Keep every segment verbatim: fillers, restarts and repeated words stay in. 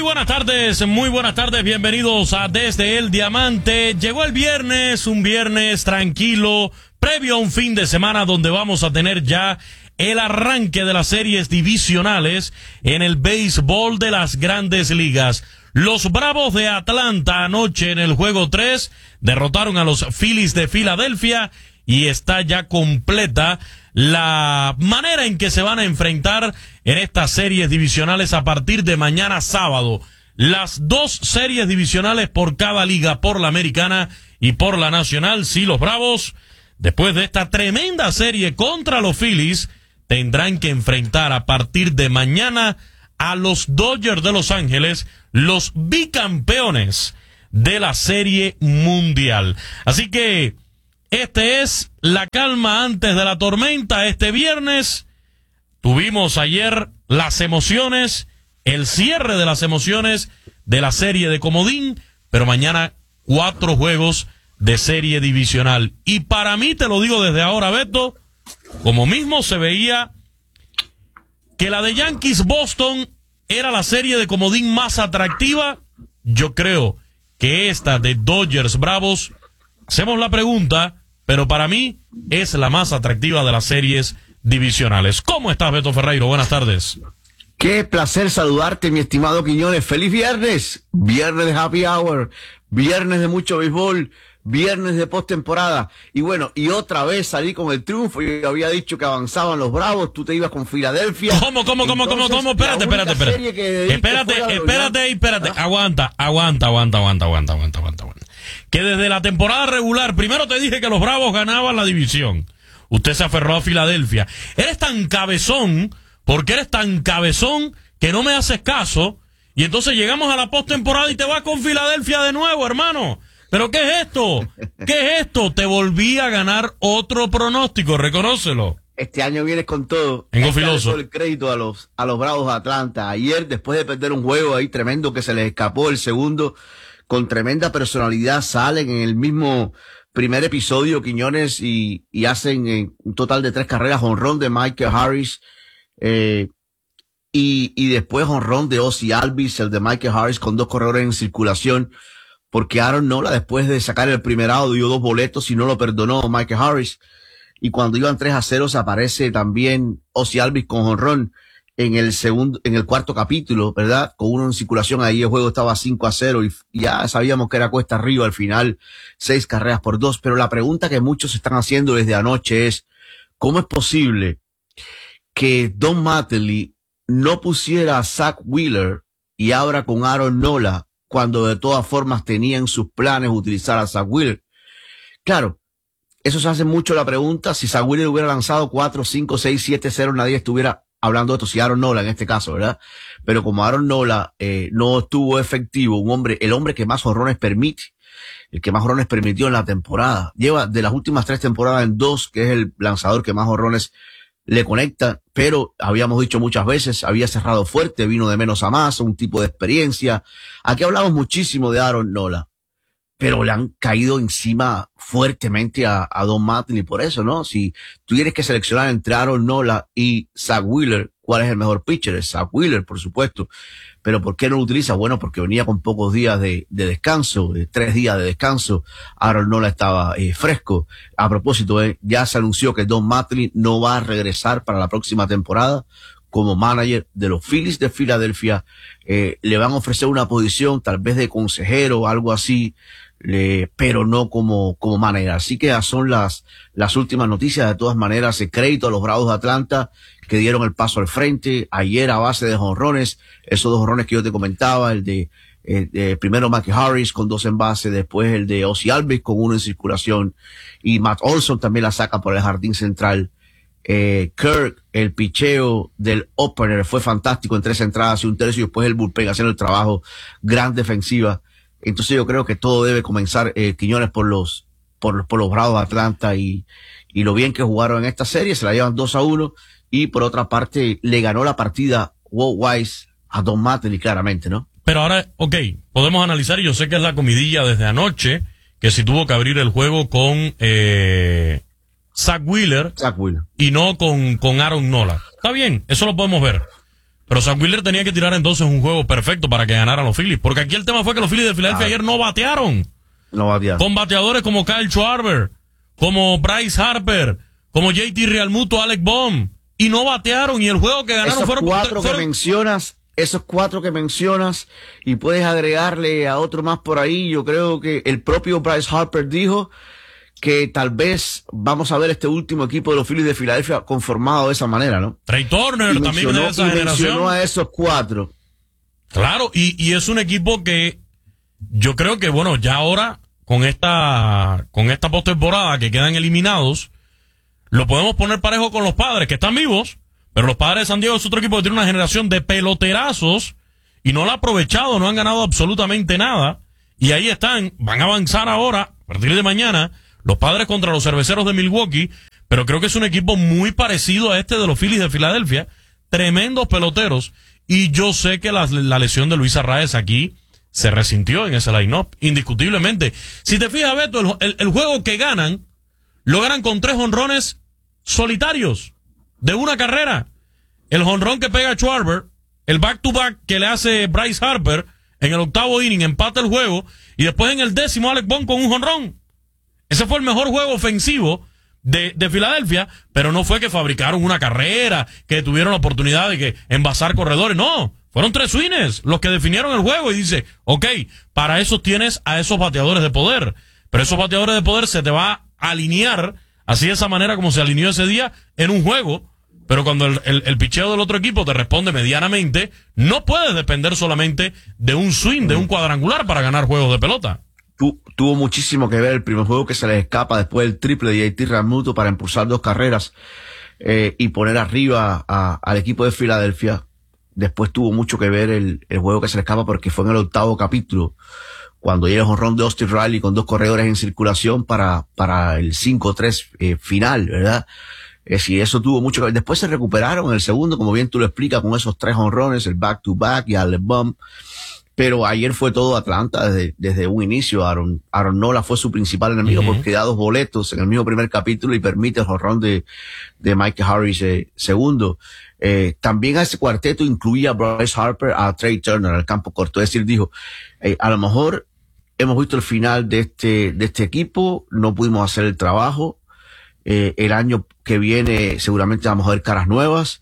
buenas tardes, muy buenas tardes, bienvenidos a Desde el Diamante. Llegó el viernes, un viernes tranquilo, previo a un fin de semana donde vamos a tener ya el arranque de las series divisionales en el béisbol de las Grandes Ligas. Los Bravos de Atlanta anoche en el juego tres derrotaron a los Phillies de Filadelfia y está ya completa la manera en que se van a enfrentar en estas series divisionales a partir de mañana sábado. Las dos series divisionales por cada liga, por la americana y por la nacional. Sí, los Bravos, después de esta tremenda serie contra los Phillies, tendrán que enfrentar a partir de mañana a los Dodgers de Los Ángeles, los bicampeones de la Serie Mundial. Así que este es la calma antes de la tormenta. Este viernes tuvimos ayer las emociones, el cierre de las emociones de la serie de comodín, pero mañana cuatro juegos de serie divisional. Y para mí, te lo digo desde ahora, Beto, como mismo se veía que la de Yankees-Boston era la serie de comodín más atractiva, yo creo que esta de Dodgers-Bravos, hacemos la pregunta, pero para mí es la más atractiva de las series divisionales. ¿Cómo estás, Beto Ferreiro? Buenas tardes. Qué placer saludarte, mi estimado Quiñones. ¡Feliz viernes! Viernes de Happy Hour, viernes de mucho béisbol, viernes de postemporada. Y bueno, y otra vez salí con el triunfo. Yo había dicho que avanzaban los Bravos, tú te ibas con Filadelfia. ¿Cómo, cómo, cómo, cómo, cómo? Espérate, espérate, espérate. Espérate, espérate, espérate. Aguanta, aguanta, aguanta, aguanta, aguanta, aguanta, aguanta, aguanta. Que desde la temporada regular, primero te dije que los Bravos ganaban la división. Usted se aferró a Filadelfia. Eres tan cabezón, porque eres tan cabezón que no me haces caso. Y entonces llegamos a la postemporada y te vas con Filadelfia de nuevo, hermano. ¿Pero qué es esto? ¿Qué es esto? Te volví a ganar otro pronóstico, reconócelo. Este año vienes con todo. Vengo este filoso. Todo el crédito a los, a los Bravos de Atlanta. Ayer, después de perder un juego ahí tremendo que se les escapó, el segundo, con tremenda personalidad, salen en el mismo primer episodio, Quiñones, y, y hacen eh, un total de tres carreras, jonrón de Michael Harris, eh, y, y después jonrón de Ozzie Albies, el de Michael Harris, con dos corredores en circulación, porque Aaron Nola, después de sacar el primer out, dio dos boletos y no lo perdonó Michael Harris. Y cuando iban tres a cero, aparece también Ozzie Albies con jonrón en el segundo, en el cuarto capítulo, ¿verdad? Con uno en circulación, ahí el juego estaba cinco a cero y ya sabíamos que era cuesta arriba al final, seis carreras por dos. Pero la pregunta que muchos están haciendo desde anoche es, ¿cómo es posible que Don Mattingly no pusiera a Zach Wheeler y ahora con Aaron Nola, cuando de todas formas tenía en sus planes utilizar a Zach Wheeler? Claro, eso se hace mucho la pregunta, si Zach Wheeler hubiera lanzado cuatro, cinco, seis, siete, cero, nadie estuviera hablando de esto, si Aaron Nola en este caso, ¿verdad? Pero como Aaron Nola eh, no estuvo efectivo, un hombre, el hombre que más jonrones permite, el que más jonrones permitió en la temporada, lleva de las últimas tres temporadas en dos, que es el lanzador que más jonrones le conecta, pero habíamos dicho muchas veces, había cerrado fuerte, vino de menos a más, un tipo de experiencia. Aquí hablamos muchísimo de Aaron Nola, pero le han caído encima fuertemente a, a Don Mattingly por eso, ¿no? Si tú tienes que seleccionar entre Aaron Nola y Zach Wheeler, ¿cuál es el mejor pitcher? Es Zach Wheeler, por supuesto. Pero ¿por qué no lo utiliza? Bueno, porque venía con pocos días de, de descanso, de tres días de descanso. Aaron Nola estaba eh, fresco. A propósito, eh, ya se anunció que Don Mattingly no va a regresar para la próxima temporada como manager de los Phillies de Filadelfia. Eh, le van a ofrecer una posición tal vez de consejero o algo así, eh, pero no como, como manager. Así que son las, las últimas noticias. De todas maneras, el crédito a los Bravos de Atlanta, que dieron el paso al frente ayer a base de jonrones, esos dos jonrones que yo te comentaba, el de, el de primero Michael Harris con dos en base, después el de Ozzie Albies con uno en circulación, y Matt Olson también la saca por el jardín central. Eh, Kirk, el picheo del opener fue fantástico en tres entradas y un tercio, y después el bullpen haciendo el trabajo, gran defensiva. Entonces yo creo que todo debe comenzar, eh, Quiñones, por los, por, por los Bravos de Atlanta y, y lo bien que jugaron en esta serie, se la llevan dos a uno. Y por otra parte, le ganó la partida Walt Weiss a Don Mattingly claramente, ¿no? Pero ahora, ok, podemos analizar, y yo sé que es la comidilla desde anoche, que si tuvo que abrir el juego con eh, Zach Wheeler, Zach Wheeler y no con, con Aaron Nola. Está bien, eso lo podemos ver. Pero Zach Wheeler tenía que tirar entonces un juego perfecto para que ganaran los Phillies. Porque aquí el tema fue que los Phillies de Filadelfia ah, ayer no batearon. No batearon. Con bateadores como Kyle Schwarber, como Bryce Harper, como J T Realmuto, Alec Bohm. Y no batearon. Y el juego que ganaron esos fueron... cuatro fueron... que mencionas, esos cuatro que mencionas, y puedes agregarle a otro más por ahí. Yo creo que el propio Bryce Harper dijo que tal vez vamos a ver este último equipo de los Phillies de Filadelfia conformado de esa manera, ¿no? Trey Turner y también de esa y generación. Mencionó a esos cuatro. Claro, y, y es un equipo que yo creo que, bueno, ya ahora, con esta, con esta postemporada que quedan eliminados, lo podemos poner parejo con los Padres, que están vivos, pero los Padres de San Diego es otro equipo que tiene una generación de peloterazos y no la ha aprovechado, no han ganado absolutamente nada, y ahí están, van a avanzar ahora, a partir de mañana, los Padres contra los Cerveceros de Milwaukee, pero creo que es un equipo muy parecido a este de los Phillies de Filadelfia, tremendos peloteros, y yo sé que la, la lesión de Luis Arraez aquí se resintió en ese line-up, indiscutiblemente. Si te fijas, Beto, el, el, el juego que ganan, lo ganan con tres jonrones solitarios, de una carrera. El jonrón que pega Schwarber, el back-to-back que le hace Bryce Harper, en el octavo inning empata el juego, y después en el décimo Alec Bohm con un jonrón. Ese fue el mejor juego ofensivo de, de Filadelfia, pero no fue que fabricaron una carrera, que tuvieron la oportunidad de que envasar corredores, no. Fueron tres swings los que definieron el juego y dice, ok, para eso tienes a esos bateadores de poder, pero esos bateadores de poder se te va a alinear así de esa manera como se alineó ese día en un juego, pero cuando el, el, el picheo del otro equipo te responde medianamente, no puedes depender solamente de un swing, de un cuadrangular para ganar juegos de pelota. Tu, tuvo muchísimo que ver el primer juego que se les escapa después del triple de J T Realmuto para impulsar dos carreras eh, y poner arriba a, al equipo de Filadelfia. Después tuvo mucho que ver el, el juego que se le escapa porque fue en el octavo capítulo cuando llega el jonrón de Austin Riley con dos corredores en circulación para, para el cinco tres eh, final, ¿verdad? Es decir, eso tuvo mucho que ver. Después se recuperaron en el segundo, como bien tú lo explicas, con esos tres jonrones, el back to back y Alec Bohm. Pero ayer fue todo Atlanta desde, desde un inicio. Aaron, Aaron Nola fue su principal enemigo uh-huh. porque da dos boletos en el mismo primer capítulo y permite el jonrón de, de Mike Harris eh, segundo. Eh, también a ese cuarteto incluía a Bryce Harper, a Trey Turner al campo corto. Es decir, dijo, eh, a lo mejor hemos visto el final de este, de este equipo, no pudimos hacer el trabajo. Eh, el año que viene seguramente vamos a ver caras nuevas.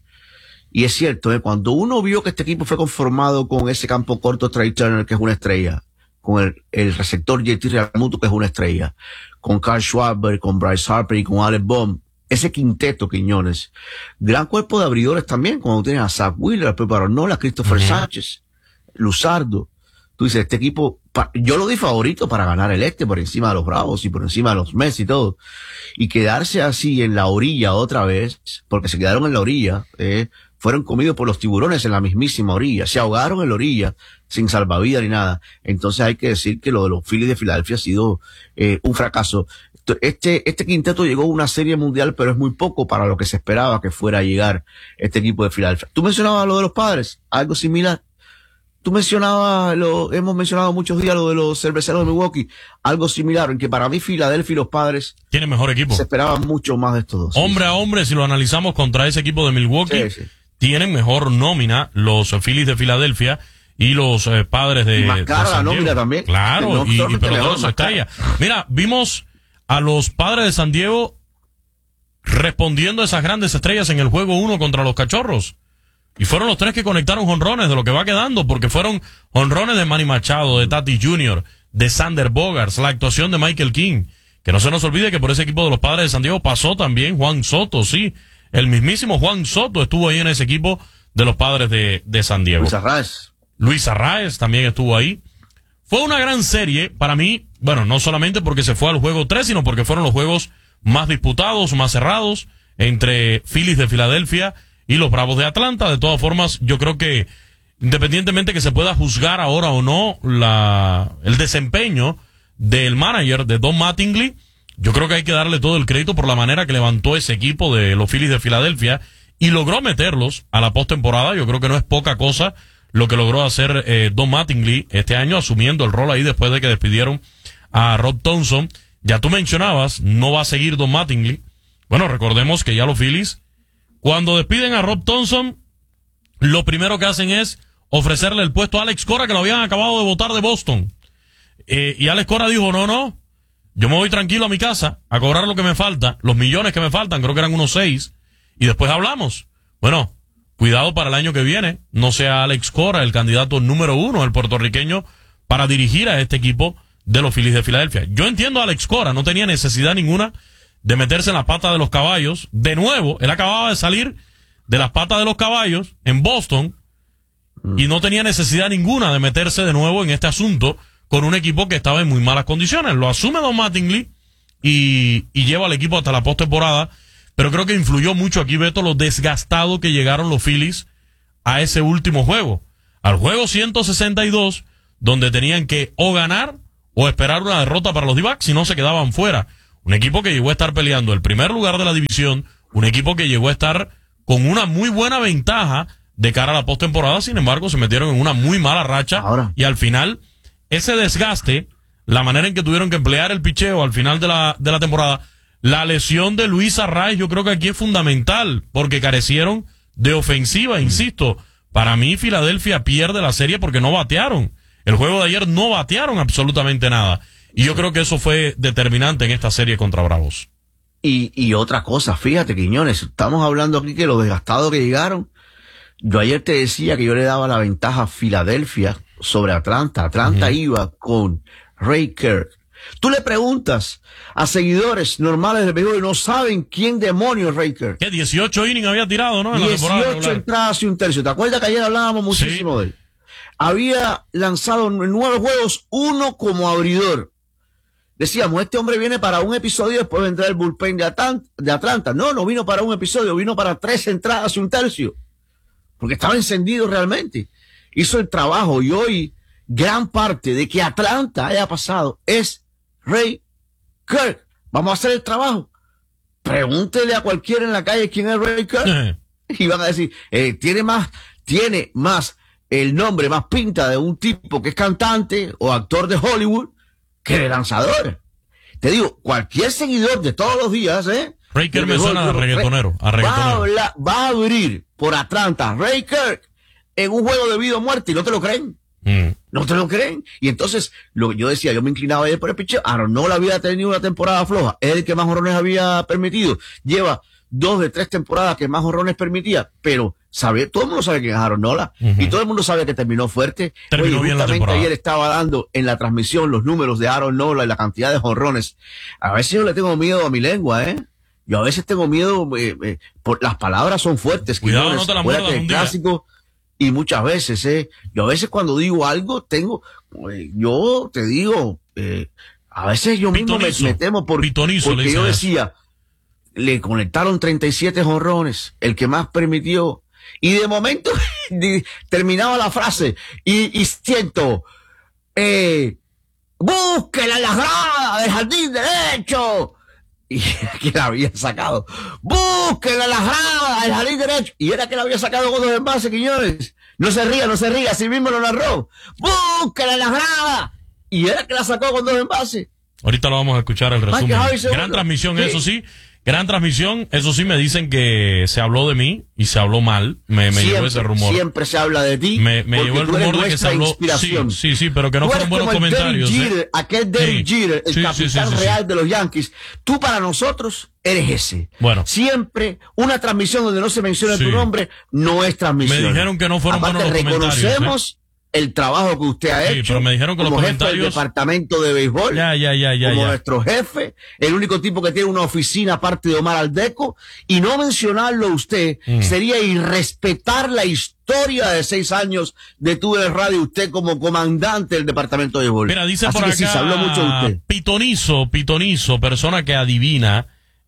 Y es cierto, ¿eh? Cuando uno vio que este equipo fue conformado con ese campo corto, Trey Turner, que es una estrella, con el, el receptor J T Realmuto, que es una estrella, con Kyle Schwarber, con Bryce Harper y con Alec Bohm, ese quinteto, Quiñones, gran cuerpo de abridores también, cuando tienes a Zach Wheeler, a Pepe Arnola, a Christopher uh-huh. Sánchez, Luzardo. Tú dices, este equipo, yo lo di favorito para ganar el este por encima de los Bravos y por encima de los Mets y todo. Y quedarse así en la orilla otra vez, porque se quedaron en la orilla, eh, fueron comidos por los tiburones en la mismísima orilla, se ahogaron en la orilla, sin salvavidas ni nada. Entonces hay que decir que lo de los Phillies de Filadelfia ha sido eh, un fracaso. Este, este quinteto llegó a una serie mundial, pero es muy poco para lo que se esperaba que fuera a llegar este equipo de Filadelfia. Tú mencionabas lo de los Padres, algo similar. Tú mencionabas, lo, hemos mencionado muchos días lo de los Cerveceros de Milwaukee, algo similar, en que para mí Filadelfia y los Padres tienen mejor equipo. Se esperaba mucho más de estos dos. Hombre sí, a hombre, si lo analizamos contra ese equipo de Milwaukee, sí, sí. tienen mejor nómina los Phillies de Filadelfia y los eh, Padres de, y más cara de San la Diego. nómina también. Claro, no, y, y peloteros estrella. Mira, vimos a los Padres de San Diego respondiendo a esas grandes estrellas en el juego uno contra los Cachorros. Y fueron los tres que conectaron jonrones de lo que va quedando, porque fueron jonrones de Manny Machado, de Tatis junior, de Sander Bogaerts, la actuación de Michael King. Que no se nos olvide que por ese equipo de los Padres de San Diego pasó también Juan Soto, sí. El mismísimo Juan Soto estuvo ahí en ese equipo de los Padres de, de San Diego. Luis Arraez. Luis Arraez también estuvo ahí. Fue una gran serie para mí, bueno, no solamente porque se fue al juego tres, sino porque fueron los juegos más disputados, más cerrados, entre Phillies de Filadelfia y los Bravos de Atlanta. De todas formas, yo creo que independientemente que se pueda juzgar ahora o no la el desempeño del manager de Don Mattingly, yo creo que hay que darle todo el crédito por la manera que levantó ese equipo de los Phillies de Filadelfia y logró meterlos a la postemporada. Yo creo que no es poca cosa lo que logró hacer eh, Don Mattingly este año, asumiendo el rol ahí después de que despidieron a Rob Thompson. Ya tú mencionabas, no va a seguir Don Mattingly. Bueno, recordemos que ya los Phillies, cuando despiden a Rob Thompson, lo primero que hacen es ofrecerle el puesto a Alex Cora, que lo habían acabado de votar de Boston. Eh, y Alex Cora dijo, no, no, yo me voy tranquilo a mi casa a cobrar lo que me falta, los millones que me faltan, creo que eran unos seis, y después hablamos. Bueno, cuidado para el año que viene, no sea Alex Cora el candidato número uno, el puertorriqueño, para dirigir a este equipo de los Phillies de Filadelfia. Yo entiendo a Alex Cora, no tenía necesidad ninguna de meterse en las patas de los caballos. De nuevo, él acababa de salir de las patas de los caballos en Boston y no tenía necesidad ninguna de meterse de nuevo en este asunto con un equipo que estaba en muy malas condiciones. Lo asume Don Mattingly y, y lleva al equipo hasta la postemporada, pero creo que influyó mucho aquí, Beto, lo desgastado que llegaron los Phillies a ese último juego, al juego ciento sesenta y dos, donde tenían que o ganar o esperar una derrota para los D-backs, si no se quedaban fuera. Un equipo que llegó a estar peleando el primer lugar de la división, un equipo que llegó a estar con una muy buena ventaja de cara a la postemporada, sin embargo se metieron en una muy mala racha. Ahora. Y al final ese desgaste, la manera en que tuvieron que emplear el picheo al final de la, de la temporada, la lesión de Luis Arraez, yo creo que aquí es fundamental, porque carecieron de ofensiva, insisto. Para mí, Filadelfia pierde la serie porque no batearon. El juego de ayer no batearon absolutamente nada. Y yo creo que eso fue determinante en esta serie contra Bravos. Y, y otra cosa, fíjate, Quiñones, estamos hablando aquí que los desgastados que llegaron. Yo ayer te decía que yo le daba la ventaja a Filadelfia sobre Atlanta. Atlanta uh-huh. iba con Ray Kirk. Tú le preguntas a seguidores normales del béisbol y no saben quién demonios es Ray Kirk. ¿Qué? dieciocho innings había tirado, ¿no? En dieciocho entradas y un tercio. ¿Te acuerdas que ayer hablábamos muchísimo sí. de él? Había lanzado en nueve juegos, uno como abridor. Decíamos, este hombre viene para un episodio, después vendrá el bullpen de Atlanta, de Atlanta. No, no vino para un episodio, vino para tres entradas y un tercio. Porque estaba encendido realmente. Hizo el trabajo y hoy gran parte de que Atlanta haya pasado es Ray Kirk. Vamos a hacer el trabajo. Pregúntele a cualquiera en la calle quién es Ray Kirk. Y van a decir, eh, tiene más, tiene más el nombre, más pinta de un tipo que es cantante o actor de Hollywood que de lanzador. Te digo, cualquier seguidor de todos los días, ¿eh? Ray Kirk me suena a reggaetonero, a reggaetonero. Va a, hablar, va a abrir por Atlanta Ray Kirk en un juego de vida o muerte y no te lo creen. Mm. No te lo creen. Y entonces, lo que yo decía, yo me inclinaba ayer por el picheo. Aaron Nola había tenido una temporada floja. Es el que más jonrones había permitido. Lleva dos de tres temporadas que más jonrones permitía. Pero sabe, todo el mundo sabe quién es Aaron Nola. Uh-huh. Y todo el mundo sabe que terminó fuerte. Terminó Oye, bien la temporada. Ayer estaba dando en la transmisión los números de Aaron Nola y la cantidad de jonrones. A veces yo le tengo miedo a mi lengua, ¿eh? Yo a veces tengo miedo, eh, eh, por, las palabras son fuertes. Cuidado, Quiñones, no te la muerdas un día. Clásico. Y muchas veces, eh, yo a veces cuando digo algo, tengo, eh, yo te digo, eh, a veces yo mismo me, me temo por, Pitonizo, porque yo decía, le conectaron treinta y siete jonrones, el que más permitió, y de momento terminaba la frase, y, y siento, eh, búsquela en las gradas del jardín derecho, y que la había sacado. Búsquenla en las gradas del jardín derecho. Y era que la había sacado con dos envases, Quiñones. No se ría, no se ría, así mismo lo narró. Búsquenla en las gradas. Y era que la sacó con dos envases. Ahorita lo vamos a escuchar el resumen. Gran transmisión, sí. Eso sí. Gran transmisión, eso sí me dicen que se habló de mí y se habló mal, me, me siempre, llegó ese rumor. Siempre se habla de ti. Me, me llegó el rumor de que se habló. Sí, sí, sí, pero que no fueron buenos comentarios. Jeter, ¿eh? Aquel Derek sí. Jeter, el sí, capitán sí, sí, sí, real sí. de los Yankees. Tú para nosotros eres ese. Bueno. Siempre una transmisión donde no se menciona sí. tu nombre no es transmisión. Me dijeron que no fueron Aparte, buenos los comentarios. Reconocemos ¿eh? el trabajo que usted ha sí, hecho. Pero me dijeron que como los jefe comentarios. del departamento de béisbol. Ya, ya, ya, ya. Como ya. nuestro jefe, el único tipo que tiene una oficina aparte de Omar Aldeco. Y no mencionarlo a usted mm. sería irrespetar la historia de seis años de T V Radio, usted como comandante del departamento de béisbol. Mira, dice Así por que acá, sí, se habló mucho de usted. Pitonizo, pitonizo, persona que adivina.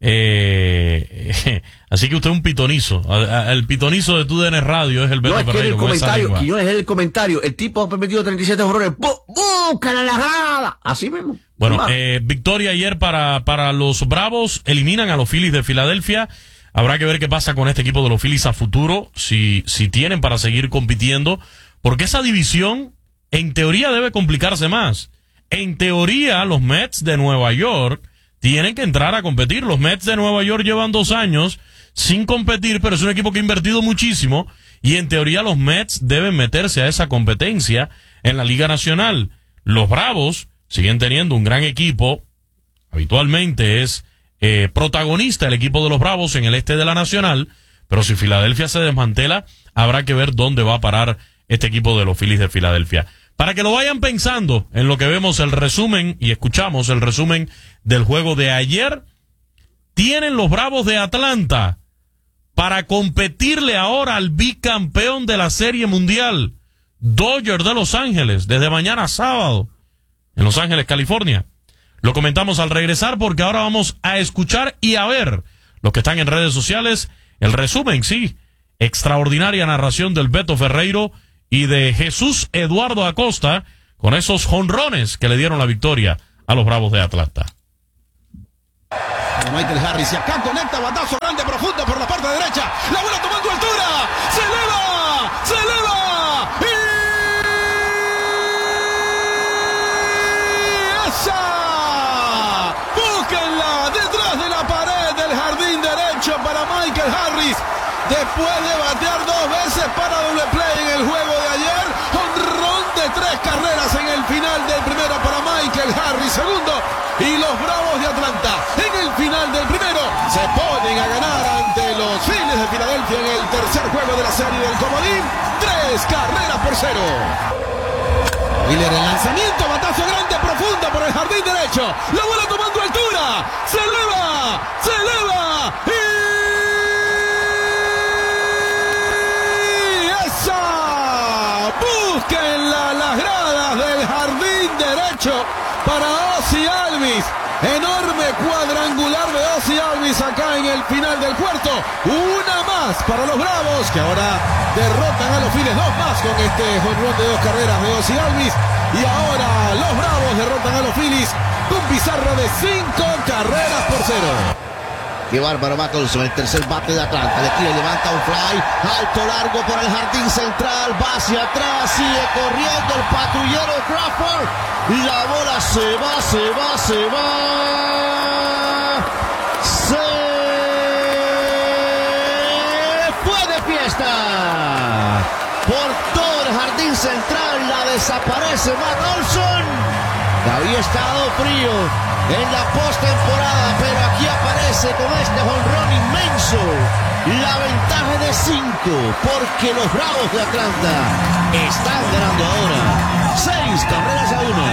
Eh, así que usted es un pitonizo. El pitonizo de T V Radio es el Beto No, es que Ferreiro, el comentario, y yo es el comentario. El tipo ha permitido treinta y siete jorrones. ¡Búscala la grada! Así mismo. Bueno, eh, victoria ayer para, para los Bravos. Eliminan a los Phillies de Filadelfia. Habrá que ver qué pasa con este equipo de los Phillies a futuro. Si, si tienen para seguir compitiendo. Porque esa división, en teoría, debe complicarse más. En teoría, los Mets de Nueva York tienen que entrar a competir. Los Mets de Nueva York llevan dos años sin competir, pero es un equipo que ha invertido muchísimo y en teoría los Mets deben meterse a esa competencia en la Liga Nacional. Los Bravos siguen teniendo un gran equipo, habitualmente es eh, protagonista el equipo de los Bravos en el este de la Nacional, pero si Filadelfia se desmantela, habrá que ver dónde va a parar este equipo de los Phillies de Filadelfia. Para que lo vayan pensando en lo que vemos el resumen y escuchamos el resumen del juego de ayer, tienen los Bravos de Atlanta para competirle ahora al bicampeón de la Serie Mundial, Dodgers de Los Ángeles, desde mañana sábado, en Los Ángeles, California. Lo comentamos al regresar porque ahora vamos a escuchar y a ver los que están en redes sociales, el resumen, sí, extraordinaria narración del Beto Ferreiro y de Jesús Eduardo Acosta con esos jonrones que le dieron la victoria a los Bravos de Atlanta. Michael Harris y acá conecta batazo grande profundo por la parte derecha. La bola tomando altura. Se eleva. Se eleva. Y esa. Búsquenla detrás de la pared del jardín derecho para Michael Harris. Después de batear dos veces para doble play en el juego de ayer. Jonrón de tres carreras en el final del primero para Michael Harris. Segundo. Y los Bravos de Atlanta en el final del primero se ponen a ganar ante los Phillies de Filadelfia en el tercer juego de la serie del comodín. Tres carreras por cero. Miller el lanzamiento, batazo grande, profundo por el jardín derecho. La bola tomando altura. Se eleva, se eleva. Y esa. Búsquenla las gradas del jardín derecho para Ozzie Albies. Enorme cuadrangular de Ozzie Albies acá en el final del cuarto. Una más para los Bravos, que ahora derrotan a los Phillies. Dos más con este jonrón de dos carreras de Ozzie Albies. Y ahora los Bravos derrotan a los Phillies con pizarra de cinco carreras por cero. Qué bárbaro Mickelson, el tercer bate de Atlanta. Le tira y levanta un fly. Alto, largo por el jardín central. Va hacia atrás, sigue corriendo el patrullero Crawford. La bola se va, se va, se va. Se fue de fiesta. Por todo el jardín central la desaparece Matt Olson. Había estado frío en la postemporada, pero aquí aparece con este jonrón inmenso. La ventaja de cinco, porque los Bravos de Atlanta están ganando ahora. Seis carreras a uno.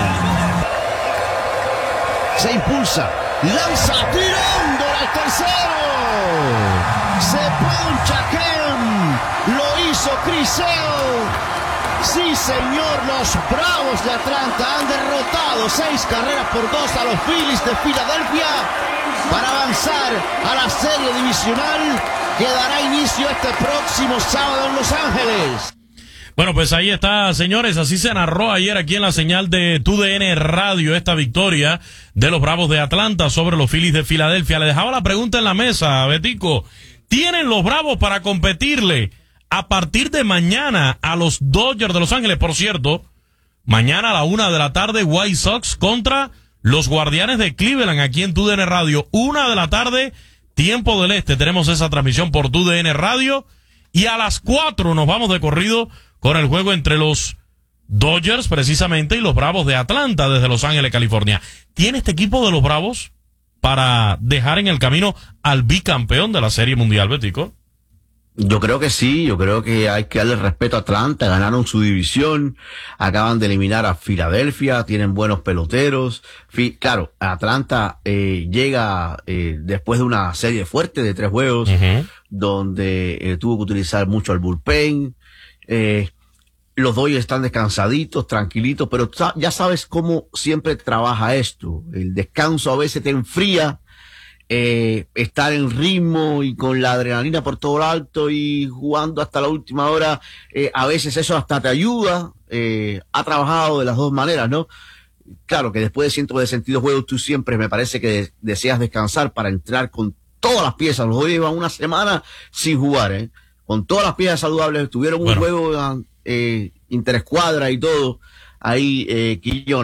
Se impulsa, lanza, tirando al tercero. Se poncha Ken. Lo hizo Criseo. Sí, señor, los Bravos de Atlanta han derrotado seis carreras por dos a los Phillies de Filadelfia para avanzar a la serie divisional que dará inicio este próximo sábado en Los Ángeles. Bueno, pues ahí está, señores, así se narró ayer aquí en la señal de T U D N Radio esta victoria de los Bravos de Atlanta sobre los Phillies de Filadelfia. Le dejaba la pregunta en la mesa, Betico. ¿Tienen los Bravos para competirle a partir de mañana a los Dodgers de Los Ángeles? Por cierto, mañana a la una de la tarde, White Sox contra los Guardianes de Cleveland aquí en T U D N Radio. Una de la tarde, tiempo del este. Tenemos esa transmisión por T U D N Radio. Y a las cuatro nos vamos de corrido con el juego entre los Dodgers, precisamente, y los Bravos de Atlanta desde Los Ángeles, California. ¿Tiene este equipo de los Bravos para dejar en el camino al bicampeón de la Serie Mundial, Betico? Yo creo que sí, yo creo que hay que darle respeto a Atlanta, ganaron su división, acaban de eliminar a Filadelfia, tienen buenos peloteros. Fi- claro, Atlanta eh, llega eh, después de una serie fuerte de tres juegos, uh-huh. donde eh, tuvo que utilizar mucho el bullpen. Eh, los Dodgers están descansaditos, tranquilitos, pero ya sabes cómo siempre trabaja esto. El descanso a veces te enfría. Eh, estar en ritmo y con la adrenalina por todo lo alto y jugando hasta la última hora, eh, a veces eso hasta te ayuda. Eh, ha trabajado de las dos maneras, ¿no? Claro que después de ciento sesenta y dos juegos tú siempre me parece que deseas descansar para entrar con todas las piezas. Los Dodgers llevan una semana sin jugar, ¿eh? Con todas las piezas saludables, tuvieron bueno. un juego eh, interescuadra y todo ahí, eh, Quillones.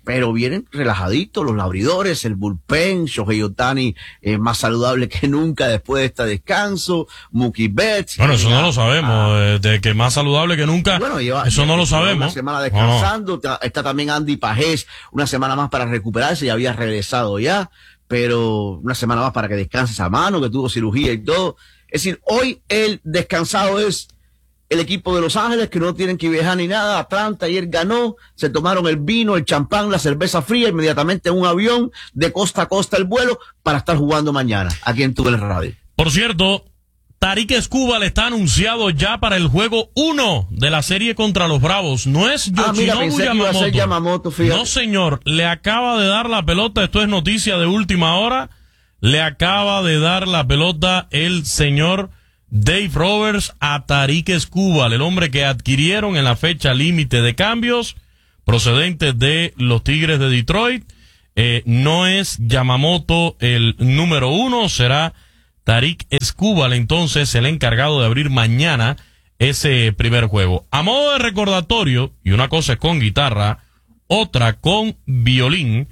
pero vienen relajaditos los abridores, el bullpen, Shohei Ohtani eh, más saludable que nunca después de este descanso, Mookie Betts. Bueno, eso no lo sabemos, eh, de que más saludable que nunca, bueno, lleva, eso no lo lleva sabemos. Una semana descansando, no, no. Está también Andy Pajés, una semana más para recuperarse, ya había regresado ya, pero una semana más para que descanse esa mano, que tuvo cirugía y todo. Es decir, hoy el descansado es el equipo de Los Ángeles, que no tienen que viajar ni nada. Atlanta ayer ganó, se tomaron el vino, el champán, la cerveza fría, inmediatamente en un avión de costa a costa el vuelo para estar jugando mañana aquí en Tu D N Radio. Por cierto, Tarik Skubal está anunciado ya para el juego uno de la serie contra los Bravos. No es Yoshinobu ah, mira, pensé que iba a ser Yamamoto, fíjate. No, señor, le acaba de dar la pelota, esto es noticia de última hora, le acaba de dar la pelota el señor Dave Roberts a Tarik Skubal, el hombre que adquirieron en la fecha límite de cambios procedente de los Tigres de Detroit. Eh, no es Yamamoto el número uno, será Tarik Skubal entonces el encargado de abrir mañana ese primer juego. A modo de recordatorio, y una cosa es con guitarra, otra con violín,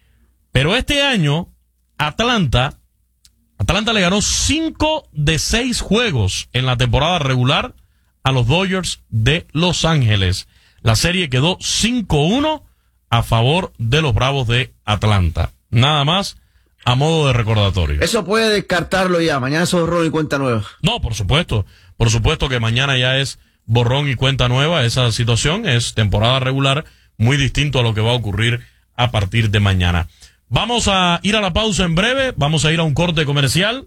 pero este año Atlanta Atlanta le ganó cinco de seis juegos en la temporada regular a los Dodgers de Los Ángeles. La serie quedó cinco uno a favor de los Bravos de Atlanta. Nada más a modo de recordatorio. Eso puede descartarlo ya. Mañana es borrón y cuenta nueva. No, por supuesto. Por supuesto que mañana ya es borrón y cuenta nueva. Esa situación es temporada regular, muy distinto a lo que va a ocurrir a partir de mañana. Vamos a ir a la pausa en breve, vamos a ir a un corte comercial,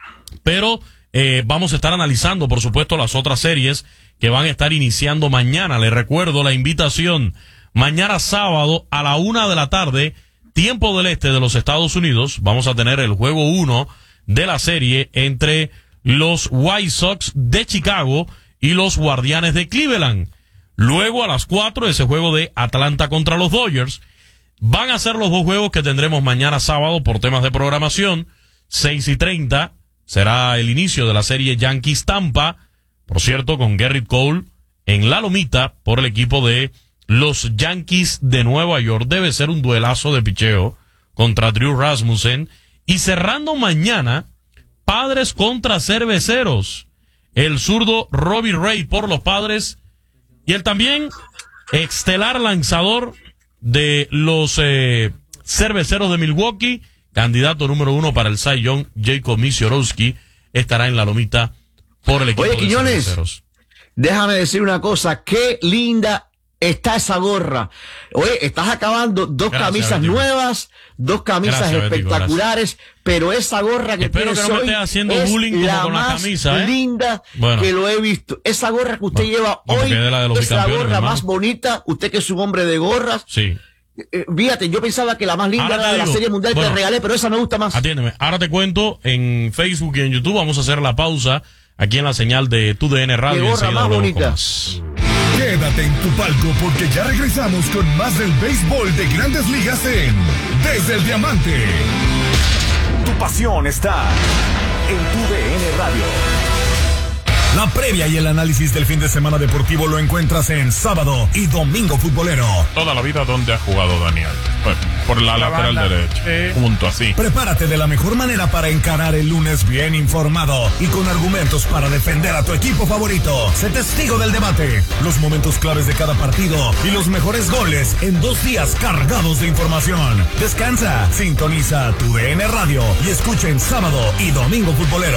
pero eh, vamos a estar analizando, por supuesto, las otras series que van a estar iniciando mañana. Les recuerdo la invitación, mañana sábado a la una de la tarde, tiempo del este de los Estados Unidos, vamos a tener el juego uno de la serie entre los White Sox de Chicago y los Guardianes de Cleveland. Luego a las cuatro ese juego de Atlanta contra los Dodgers. Van a ser los dos juegos que tendremos mañana sábado por temas de programación. Seis y treinta será el inicio de la serie Yankees Tampa, por cierto, con Gerrit Cole en la lomita por el equipo de los Yankees de Nueva York. Debe ser un duelazo de picheo contra Drew Rasmussen. Y cerrando mañana, Padres contra Cerveceros. El zurdo Robbie Ray por los Padres y el también estelar lanzador de los eh, Cerveceros de Milwaukee, candidato número uno para el Cy Young, Jacob Misiorowski, estará en la lomita por el equipo Oye, de Quiñones, Cerveceros. Déjame decir una cosa, qué linda está esa gorra. Oye, estás acabando dos Gracias, camisas Bético. nuevas, dos camisas Gracias, espectaculares, Bético, pero esa gorra que Espero tienes que no me hoy estés haciendo es bullying como la con la más camisa, ¿eh? linda Bueno. que lo he visto. Esa gorra que usted Bueno, lleva vamos, hoy que de la de los es la bicampeones, gorra hermano. más bonita. Usted que es un hombre de gorras. Sí. Eh, fíjate, yo pensaba que la más linda Ahora era te de la digo, Serie Mundial que bueno, te regalé, pero esa me gusta más. Atiéndeme, ahora te cuento en Facebook y en YouTube. Vamos a hacer la pausa aquí en la señal de Tu D N Radio. Qué gorra Enseguida más volvemos bonita. con más. Quédate en tu palco porque ya regresamos con más del béisbol de Grandes Ligas en Desde el Diamante. Tu pasión está en Tu D N Radio. La previa y el análisis del fin de semana deportivo lo encuentras en Sábado y Domingo Futbolero. Toda la vida donde ha jugado Daniel. Pues, por la, La lateral banda. derecha. Sí. Junto así. Prepárate de la mejor manera para encarar el lunes bien informado y con argumentos para defender a tu equipo favorito. Sé testigo del debate, los momentos claves de cada partido y los mejores goles en dos días cargados de información. Descansa, sintoniza Tu D N Radio y escucha en Sábado y Domingo Futbolero.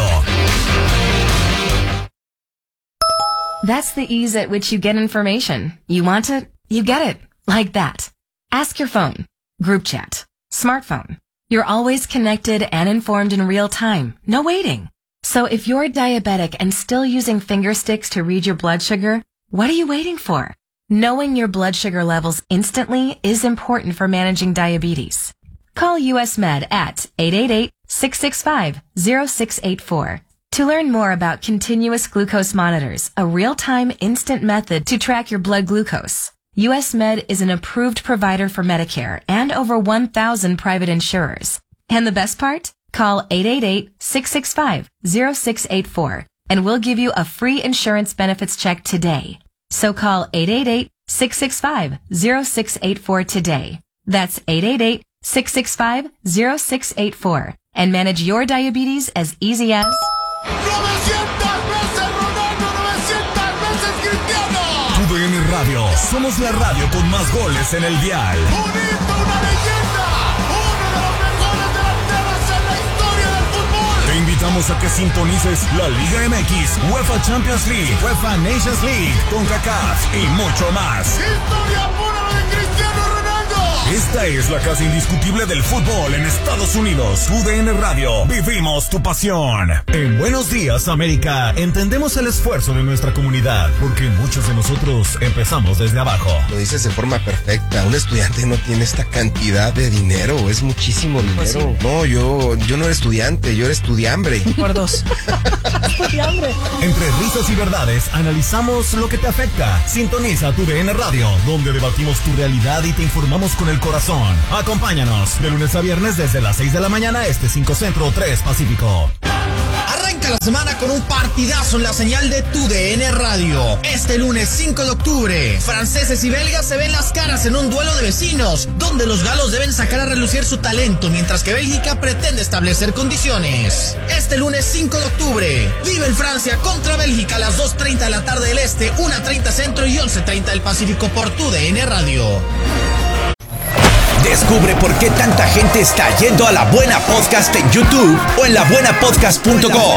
That's the ease at which you get information. You want it, you get it. Like that. Ask your phone. Group chat. Smartphone. You're always connected and informed in real time. No waiting. So if you're diabetic and still using finger sticks to read your blood sugar, what are you waiting for? Knowing your blood sugar levels instantly is important for managing diabetes. Call U S Med at eight eight eight, six six five, zero six eight four. To learn more about continuous glucose monitors, a real-time instant method to track your blood glucose, U S Med is an approved provider for Medicare and over one thousand private insurers. And the best part? Call eight eight eight, six six five, zero six eight four and we'll give you a free insurance benefits check today. So call eight eight eight, six six five, zero six eight four today. That's eight eight eight, six six five, zero six eight four and manage your diabetes as easy as... ¡novecientas veces Ronaldo! ¡novecientas veces Cristiano! Tu D N Radio. Somos la radio con más goles en el dial. ¡Un hito, una leyenda! ¡Uno de los mejores delanteros en la historia del fútbol! Te invitamos a que sintonices la Liga M X, UEFA Champions League, UEFA Nations League, CONCACAF y mucho más. ¡Historia pura de Cristiano Ronaldo! Esta es la casa indiscutible del fútbol en Estados Unidos. U D N Radio. Vivimos tu pasión. En Buenos Días, América, entendemos el esfuerzo de nuestra comunidad, porque muchos de nosotros empezamos desde abajo. Lo dices de forma perfecta. Un estudiante no tiene esta cantidad de dinero. Es muchísimo dinero. Pues sí. No, yo, yo no era estudiante, yo era estudiambre. Por dos. Estudiambre. Entre risas y verdades, analizamos lo que te afecta. Sintoniza tu D N Radio, donde debatimos tu realidad y te informamos con el corazón. Acompáñanos de lunes a viernes desde las seis de la mañana, este cinco Centro, tres Pacífico. Arranca la semana con un partidazo en la señal de tu D N Radio. Este lunes cinco de octubre, franceses y belgas se ven las caras en un duelo de vecinos, donde los galos deben sacar a relucir su talento, mientras que Bélgica pretende establecer condiciones. Este lunes cinco de octubre, vive en Francia contra Bélgica a las dos treinta de la tarde del Este, una treinta Centro y once treinta del Pacífico por tu D N Radio. Descubre por qué tanta gente está yendo a La Buena Podcast en YouTube o en la buena podcast punto com.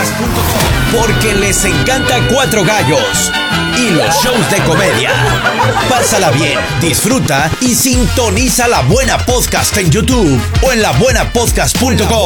Porque les encanta Cuatro Gallos y los shows de comedia. Pásala bien, disfruta y sintoniza La Buena Podcast en YouTube o en la buena podcast punto com.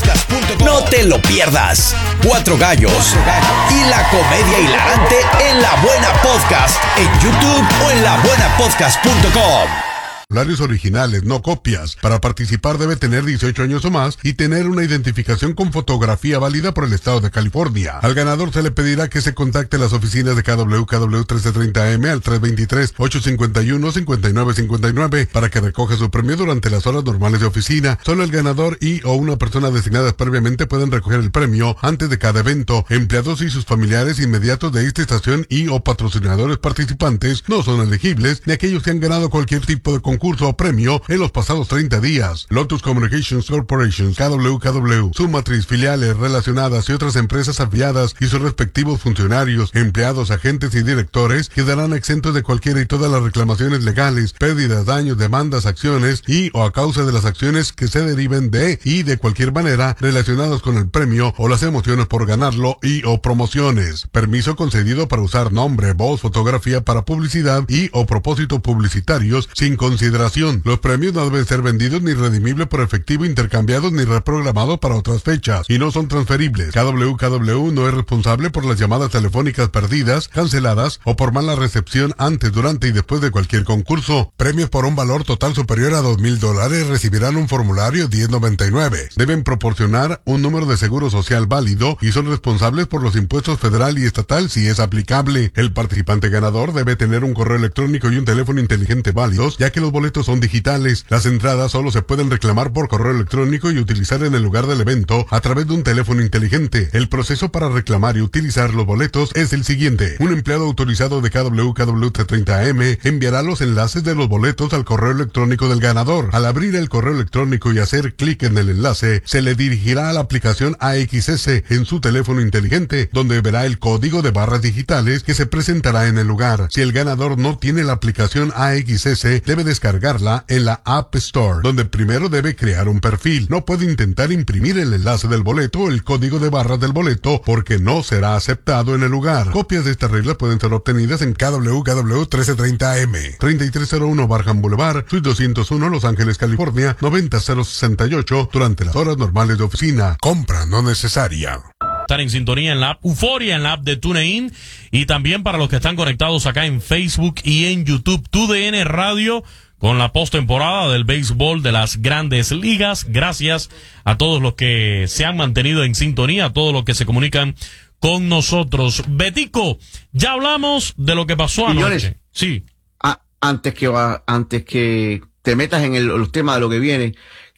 No te lo pierdas. Cuatro Gallos y la comedia hilarante en La Buena Podcast en YouTube o en la buena podcast punto com. Celulares originales, no copias. Para participar debe tener dieciocho años o más y tener una identificación con fotografía válida por el estado de California. Al ganador se le pedirá que se contacte a las oficinas de K W K W trece treinta M al tres veintitrés, ocho cincuenta y uno, cincuenta y nueve cincuenta y nueve para que recoja su premio durante las horas normales de oficina. Solo el ganador y o una persona designadas previamente pueden recoger el premio antes de cada evento. Empleados y sus familiares inmediatos de esta estación y o patrocinadores participantes no son elegibles, ni aquellos que han ganado cualquier tipo de concurso o premio en los pasados treinta días. Lotus Communications Corporation, K W K W, su matriz, filiales relacionadas y otras empresas afiliadas y sus respectivos funcionarios, empleados, agentes y directores quedarán exentos de cualquiera y todas las reclamaciones legales, pérdidas, daños, demandas, acciones y o a causa de las acciones que se deriven de y de cualquier manera relacionados con el premio o las emociones por ganarlo y o promociones. Permiso concedido para usar nombre, voz, fotografía para publicidad y o propósitos publicitarios sin consideración. Los premios no deben ser vendidos ni redimibles por efectivo, intercambiados ni reprogramados para otras fechas y no son transferibles. K W K W no es responsable por las llamadas telefónicas perdidas, canceladas o por mala recepción antes, durante y después de cualquier concurso. Premios por un valor total superior a dos mil dólares recibirán un formulario diez noventa y nueve. Deben proporcionar un número de seguro social válido y son responsables por los impuestos federal y estatal si es aplicable. El participante ganador debe tener un correo electrónico y un teléfono inteligente válidos, ya que los boletos son digitales. Las entradas solo se pueden reclamar por correo electrónico y utilizar en el lugar del evento a través de un teléfono inteligente. El proceso para reclamar y utilizar los boletos es el siguiente. Un empleado autorizado de K W K W treinta M enviará los enlaces de los boletos al correo electrónico del ganador. Al abrir el correo electrónico y hacer clic en el enlace, se le dirigirá a la aplicación A X S en su teléfono inteligente, donde verá el código de barras digitales que se presentará en el lugar. Si el ganador no tiene la aplicación A X S, debe descargarla en la App Store, donde primero debe crear un perfil. No puede intentar imprimir el enlace del boleto o el código de barras del boleto porque no será aceptado en el lugar. Copias de esta regla pueden ser obtenidas en K W K W trece treinta M, treinta y tres cero uno Barham Boulevard, Suite doscientos uno, Los Ángeles, California, noventa cero sesenta y ocho durante las horas normales de oficina. Compra no necesaria. Estar en sintonía en la app Euforia, en la app de TuneIn y también para los que están conectados acá en Facebook y en YouTube, Tu D N Radio, con la postemporada del béisbol de las Grandes Ligas. Gracias a todos los que se han mantenido en sintonía, a todos los que se comunican con nosotros. Betico, ya hablamos de lo que pasó Señores, anoche. Sí. A, antes que va, antes que te metas en el, los temas de lo que viene,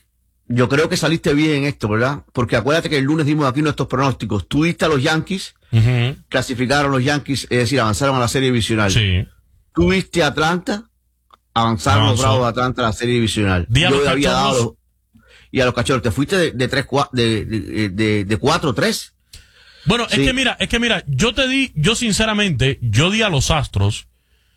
yo creo que saliste bien en esto, ¿verdad? Porque acuérdate que el lunes dimos aquí nuestros pronósticos. Tú diste a los Yankees, uh-huh. clasificaron los Yankees, es decir, avanzaron a la serie divisional. Sí. Tú viste a Atlanta, avanzaron Avanzó. los Bravos de Atlanta a la serie divisional. Di a Yo los le había Cachorros. dado, y a los Cachorros, te fuiste de, de tres, cua- de, de, de, de cuatro, tres. Bueno, Sí. es que mira, es que mira, yo te di, yo sinceramente, yo di a los Astros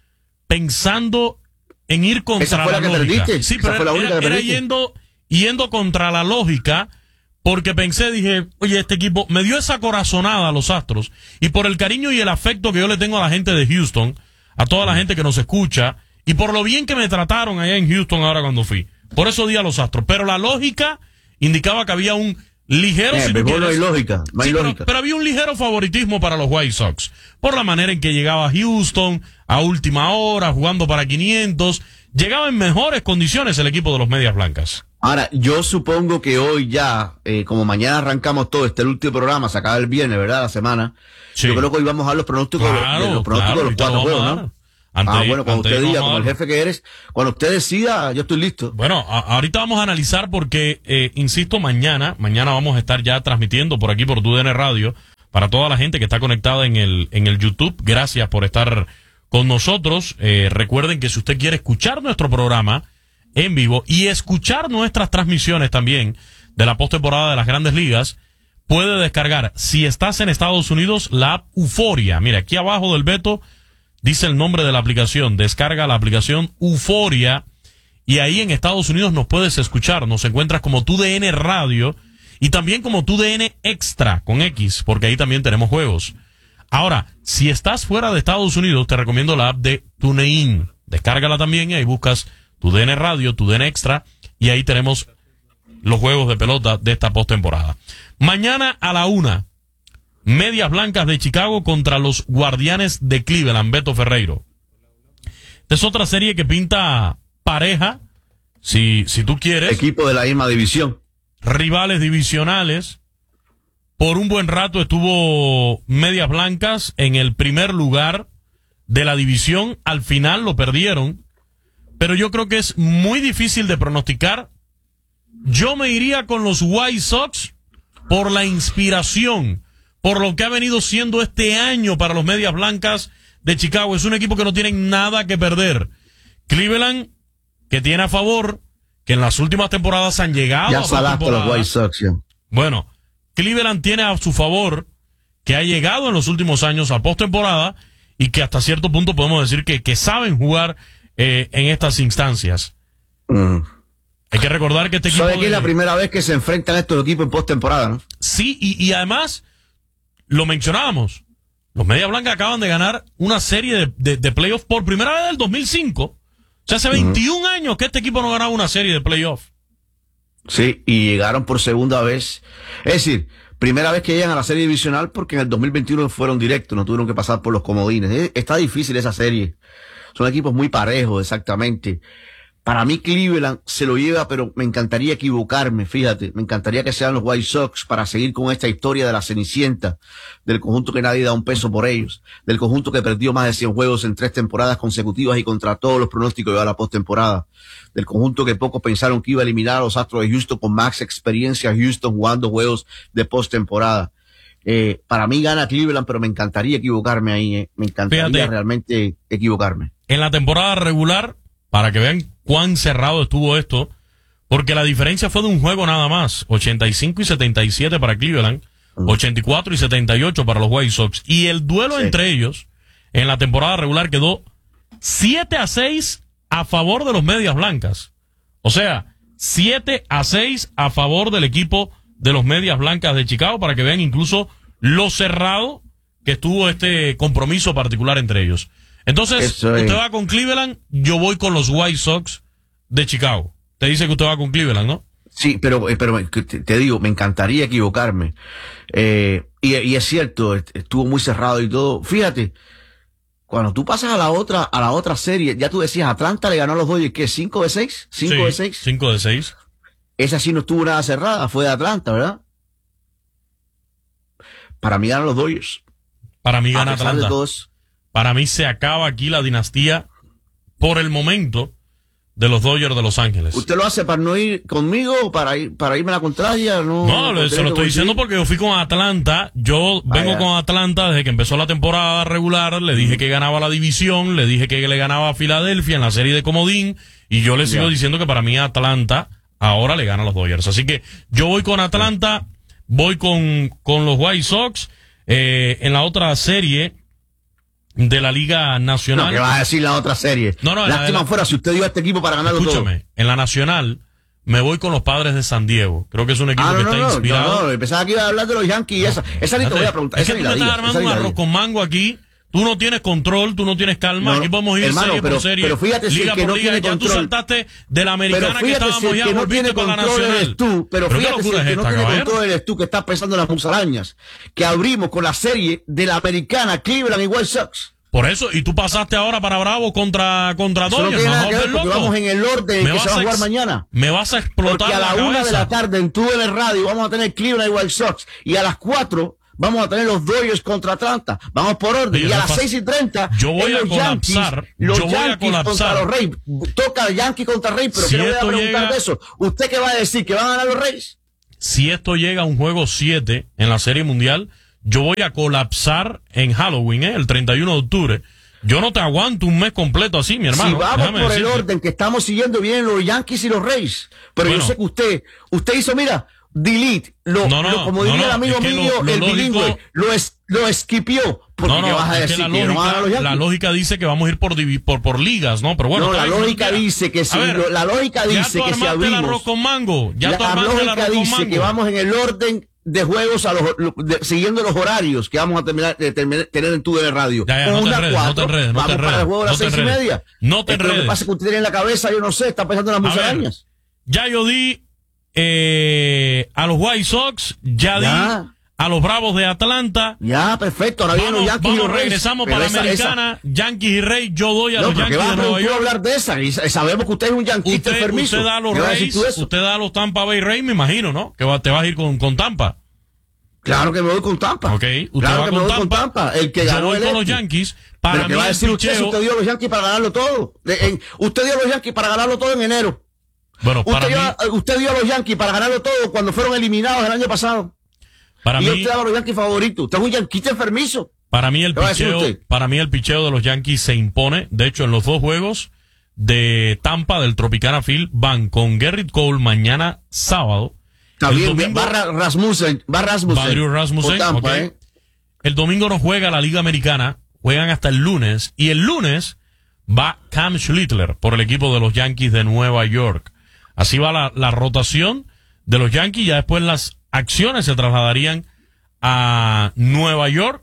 pensando en ir contra Esa fue la, la que lógica. perdiste. Sí, Esa pero fue la era, única que era perdiste. yendo, yendo contra la lógica, porque pensé, dije, oye, este equipo me dio esa corazonada a los Astros, y por el cariño y el afecto que yo le tengo a la gente de Houston, a toda la gente que nos escucha, y por lo bien que me trataron allá en Houston ahora cuando fui. Por eso di a los Astros. Pero la lógica indicaba que había un ligero... Eh, si tú béisbol no quieres- hay lógica, no hay Sí, pero- lógica. pero había un ligero favoritismo para los White Sox, por la manera en que llegaba Houston a última hora, jugando para quinientos, llegaba en mejores condiciones el equipo de los Medias Blancas. Ahora, yo supongo que hoy ya, eh, como mañana arrancamos todo, este es el último programa, se acaba el viernes, ¿verdad? La semana. Sí. Yo creo que hoy vamos a dar los pronósticos de los- Claro, de los pronósticos claro, de los ahorita cuatro lo vamos juegos, a ¿no? dar. Antes ah, de- bueno, cuando antes de usted ir diga, vamos a como el dar. jefe que eres, cuando usted decida, yo estoy listo. Bueno, a- ahorita vamos a analizar porque, eh, insisto, mañana, mañana vamos a estar ya transmitiendo por aquí por Tu D N Radio para toda la gente que está conectada en el, en el YouTube. Gracias por estar con nosotros. Eh, recuerden que si usted quiere escuchar nuestro programa en vivo y escuchar nuestras transmisiones también de la postemporada de las Grandes Ligas, puede descargar, si estás en Estados Unidos, la app Euforia. Mira, aquí abajo del Beto dice el nombre de la aplicación. Descarga la aplicación Euforia y ahí en Estados Unidos nos puedes escuchar. Nos encuentras como Tu D N Radio y también como Tu D N Extra con X, porque ahí también tenemos juegos. Ahora, si estás fuera de Estados Unidos, te recomiendo la app de TuneIn. Descárgala también y ahí buscas Tu D N Radio, Tu D N Extra y ahí tenemos los juegos de pelota de esta postemporada. Mañana a la una, Medias Blancas de Chicago contra los Guardianes de Cleveland, Beto Ferreiro. Esta es otra serie que pinta pareja, si, si tú quieres. Equipo de la misma división. Rivales divisionales. Por un buen rato estuvo Medias Blancas en el primer lugar de la división. Al final lo perdieron. Pero yo creo que es muy difícil de pronosticar. Yo me iría con los White Sox por la inspiración, por lo que ha venido siendo este año para los Medias Blancas de Chicago. Es un equipo que no tiene nada que perder. Cleveland, que tiene a favor, que en las últimas temporadas han llegado Ya a salaste a los postemporada. White Sox, ya. Bueno, Cleveland tiene a su favor que ha llegado en los últimos años a postemporada y que hasta cierto punto podemos decir que, que saben jugar eh, en estas instancias. Mm. Hay que recordar que este equipo... ¿Sabe que de- es la primera vez que se enfrentan estos equipos en postemporada, no? Sí, y, y además, lo mencionábamos, los Media Blanca acaban de ganar una serie de, de, de playoffs por primera vez del dos mil cinco. O sea, hace veintiún años que este equipo no ganaba una serie de playoffs. Sí, y llegaron por segunda vez. Es decir, primera vez que llegan a la serie divisional porque en el dos mil veintiuno fueron directos, no tuvieron que pasar por los comodines. Eh, Está difícil esa serie. Son equipos muy parejos, exactamente. Para mí Cleveland se lo lleva, pero me encantaría equivocarme, fíjate. Me encantaría que sean los White Sox para seguir con esta historia de la Cenicienta, del conjunto que nadie da un peso por ellos, del conjunto que perdió más de cien juegos en tres temporadas consecutivas y contra todos los pronósticos de la postemporada, del conjunto que pocos pensaron que iba a eliminar a los Astros de Houston con más experiencia Houston jugando juegos de postemporada. Eh, para mí gana Cleveland, pero me encantaría equivocarme ahí, eh. Me encantaría Fíjate. realmente equivocarme. En la temporada regular, para que vean cuán cerrado estuvo esto, porque la diferencia fue de un juego nada más, ochenta y cinco y setenta y siete para Cleveland, ochenta y cuatro y setenta y ocho para los White Sox, y el duelo Sí. entre ellos en la temporada regular quedó siete a seis a favor de los Medias Blancas. O sea, siete a seis a favor del equipo de los Medias Blancas de Chicago, para que vean incluso lo cerrado que estuvo este compromiso particular entre ellos. Entonces, Eso es. usted va con Cleveland, yo voy con los White Sox de Chicago. Te dice que usted va con Cleveland, ¿no? Sí, pero, eh, pero te, te digo, me encantaría equivocarme. Eh, y, y es cierto, est- estuvo muy cerrado y todo. Fíjate, cuando tú pasas a la otra, a la otra serie, ya tú decías, Atlanta le ganó a los Dodgers, ¿qué? ¿cinco de seis? ¿cinco Sí, de seis? cinco de seis. Esa sí no estuvo nada cerrada, fue de Atlanta, ¿verdad? Para mí ganan los Dodgers. Para mí A gana pesar Atlanta. de todo eso. Para mí se acaba aquí la dinastía por el momento de los Dodgers de Los Ángeles. ¿Usted lo hace para no ir conmigo o para ir para irme a la contraria? No, no, no se lo estoy diciendo porque yo fui con Atlanta. Yo vengo ah, con Atlanta desde que empezó la temporada regular. Le dije que ganaba la división, le dije que le ganaba a Filadelfia en la serie de comodín. Y yo le sigo ya. diciendo que para mí Atlanta ahora le gana a los Dodgers. Así que yo voy con Atlanta, voy con, con los White Sox. Eh, en la otra serie de la Liga Nacional. No, ¿qué vas a decir la otra serie? No, no, Lástima la, fuera si usted dio a este equipo para ganarlo todo. Escúchame, en la Nacional me voy con los Padres de San Diego. Creo que es un equipo ah, no, que no, está no, inspirado. No, no, pensaba que iba a hablar de los Yankees y esa. Esa ni te voy a preguntar. Es que tú me estás armando un arroz con mango aquí. Tú no tienes control, tú no tienes calma. No, aquí podemos ir hermano, serie pero, por serie, pero fíjate liga si el que por no liga. Tiene ya control, tú saltaste de la americana pero que estábamos si el ya, que no volviste tiene con la control nacional. Eres tú, pero, pero fíjate si el que no esta, tiene caballero? control eres tú que estás pensando en las musarañas. Que abrimos con la serie de la americana Cleveland y White Sox. Por eso, y tú pasaste ahora para Bravo contra, contra Dodgers. No tiene ver, vamos en el orden que se va a jugar mañana. Me vas a explotar porque a la, la una de la tarde en tu en el radio vamos a tener Cleveland y White Sox. Y a las cuatro vamos a tener los Dodgers contra Atlanta. Vamos por orden. Sí, y a las seis y treinta yo voy a los colapsar. Yankees, los yo voy Yankees a colapsar. contra los Reyes. Toca Yankee contra Reyes, pero si ¿qué le voy a preguntar llega, de eso? ¿Usted qué va a decir? ¿Que van a ganar los Reyes? Si esto llega a un juego siete en la Serie Mundial, yo voy a colapsar en Halloween, ¿eh? El treinta y uno de octubre. Yo no te aguanto un mes completo así, mi hermano. Si vamos Déjame por decirte. el orden que estamos siguiendo, vienen los Yankees y los Reyes. Pero bueno, yo sé que usted, usted hizo, mira, delete, lo, no, no, lo, como no, diría no, el amigo es que mío, lo, lo el lógico, bilingüe, lo, es, lo esquipió. Porque no, no, ¿qué vas a es decir? que la, ¿Que lógica, no van a los Yankees? la lógica dice que vamos a ir por, por, por ligas, ¿no? Pero bueno, no, la bien, lógica dice que si, ver, lo, la lógica dice que si abrimos. el arroz con mango, ya la, tú la armaste el lógica arroz dice con mango. que vamos en el orden de juegos a los, de, siguiendo los horarios que vamos a terminar, de terminar, tener en tu de radio. Ya, ya, no te enredes, no te enredes, no vamos te enredes, para el juego de las no seis y media. No te enredes. Lo que pasa es que usted tiene en la cabeza, yo no sé, está pensando en las musarañas. Ya yo di eh, a los White Sox, ya, ya di a los Bravos de Atlanta. Ya, perfecto. Ahora vienen los Yankees vamos, y los Reyes. Regresamos para esa, la americana, esa... Yankees y Reyes. Yo doy a no, los Yankees va, de Nueva York. hablar de esa. Y sabemos que usted es un yanquista usted, permiso. Usted da a los Reyes, usted da a los Tampa Bay Rays, me imagino, ¿no? Que va, te vas a ir con, con Tampa. Claro que me voy con Tampa. Ok, usted claro va que con me voy Tampa. con Tampa. El que yo ganó voy el con los este. Yankees. Para Pero mí ¿qué va a decir usted si usted dio a los Yankees para ganarlo todo? De, en, usted dio a los Yankees para ganarlo todo en enero. Bueno, para usted, mí, dio, usted dio a los Yankees para ganarlo todo cuando fueron eliminados el año pasado. Para y mí, usted daba a los Yankees favoritos. Usted es un yanquista enfermizo. Para mí el picheo, para mí el picheo de los Yankees se impone. De hecho, en los dos juegos de Tampa del Tropicana Field van con Gerrit Cole mañana sábado. Está bien, domingo, va Rasmussen, va Rasmussen. Va Rasmussen, Tampa, okay. ¿eh? El domingo no juega la Liga Americana, juegan hasta el lunes, y el lunes va Cam Schlittler por el equipo de los Yankees de Nueva York. Así va la, la rotación de los Yankees, ya después las acciones se trasladarían a Nueva York.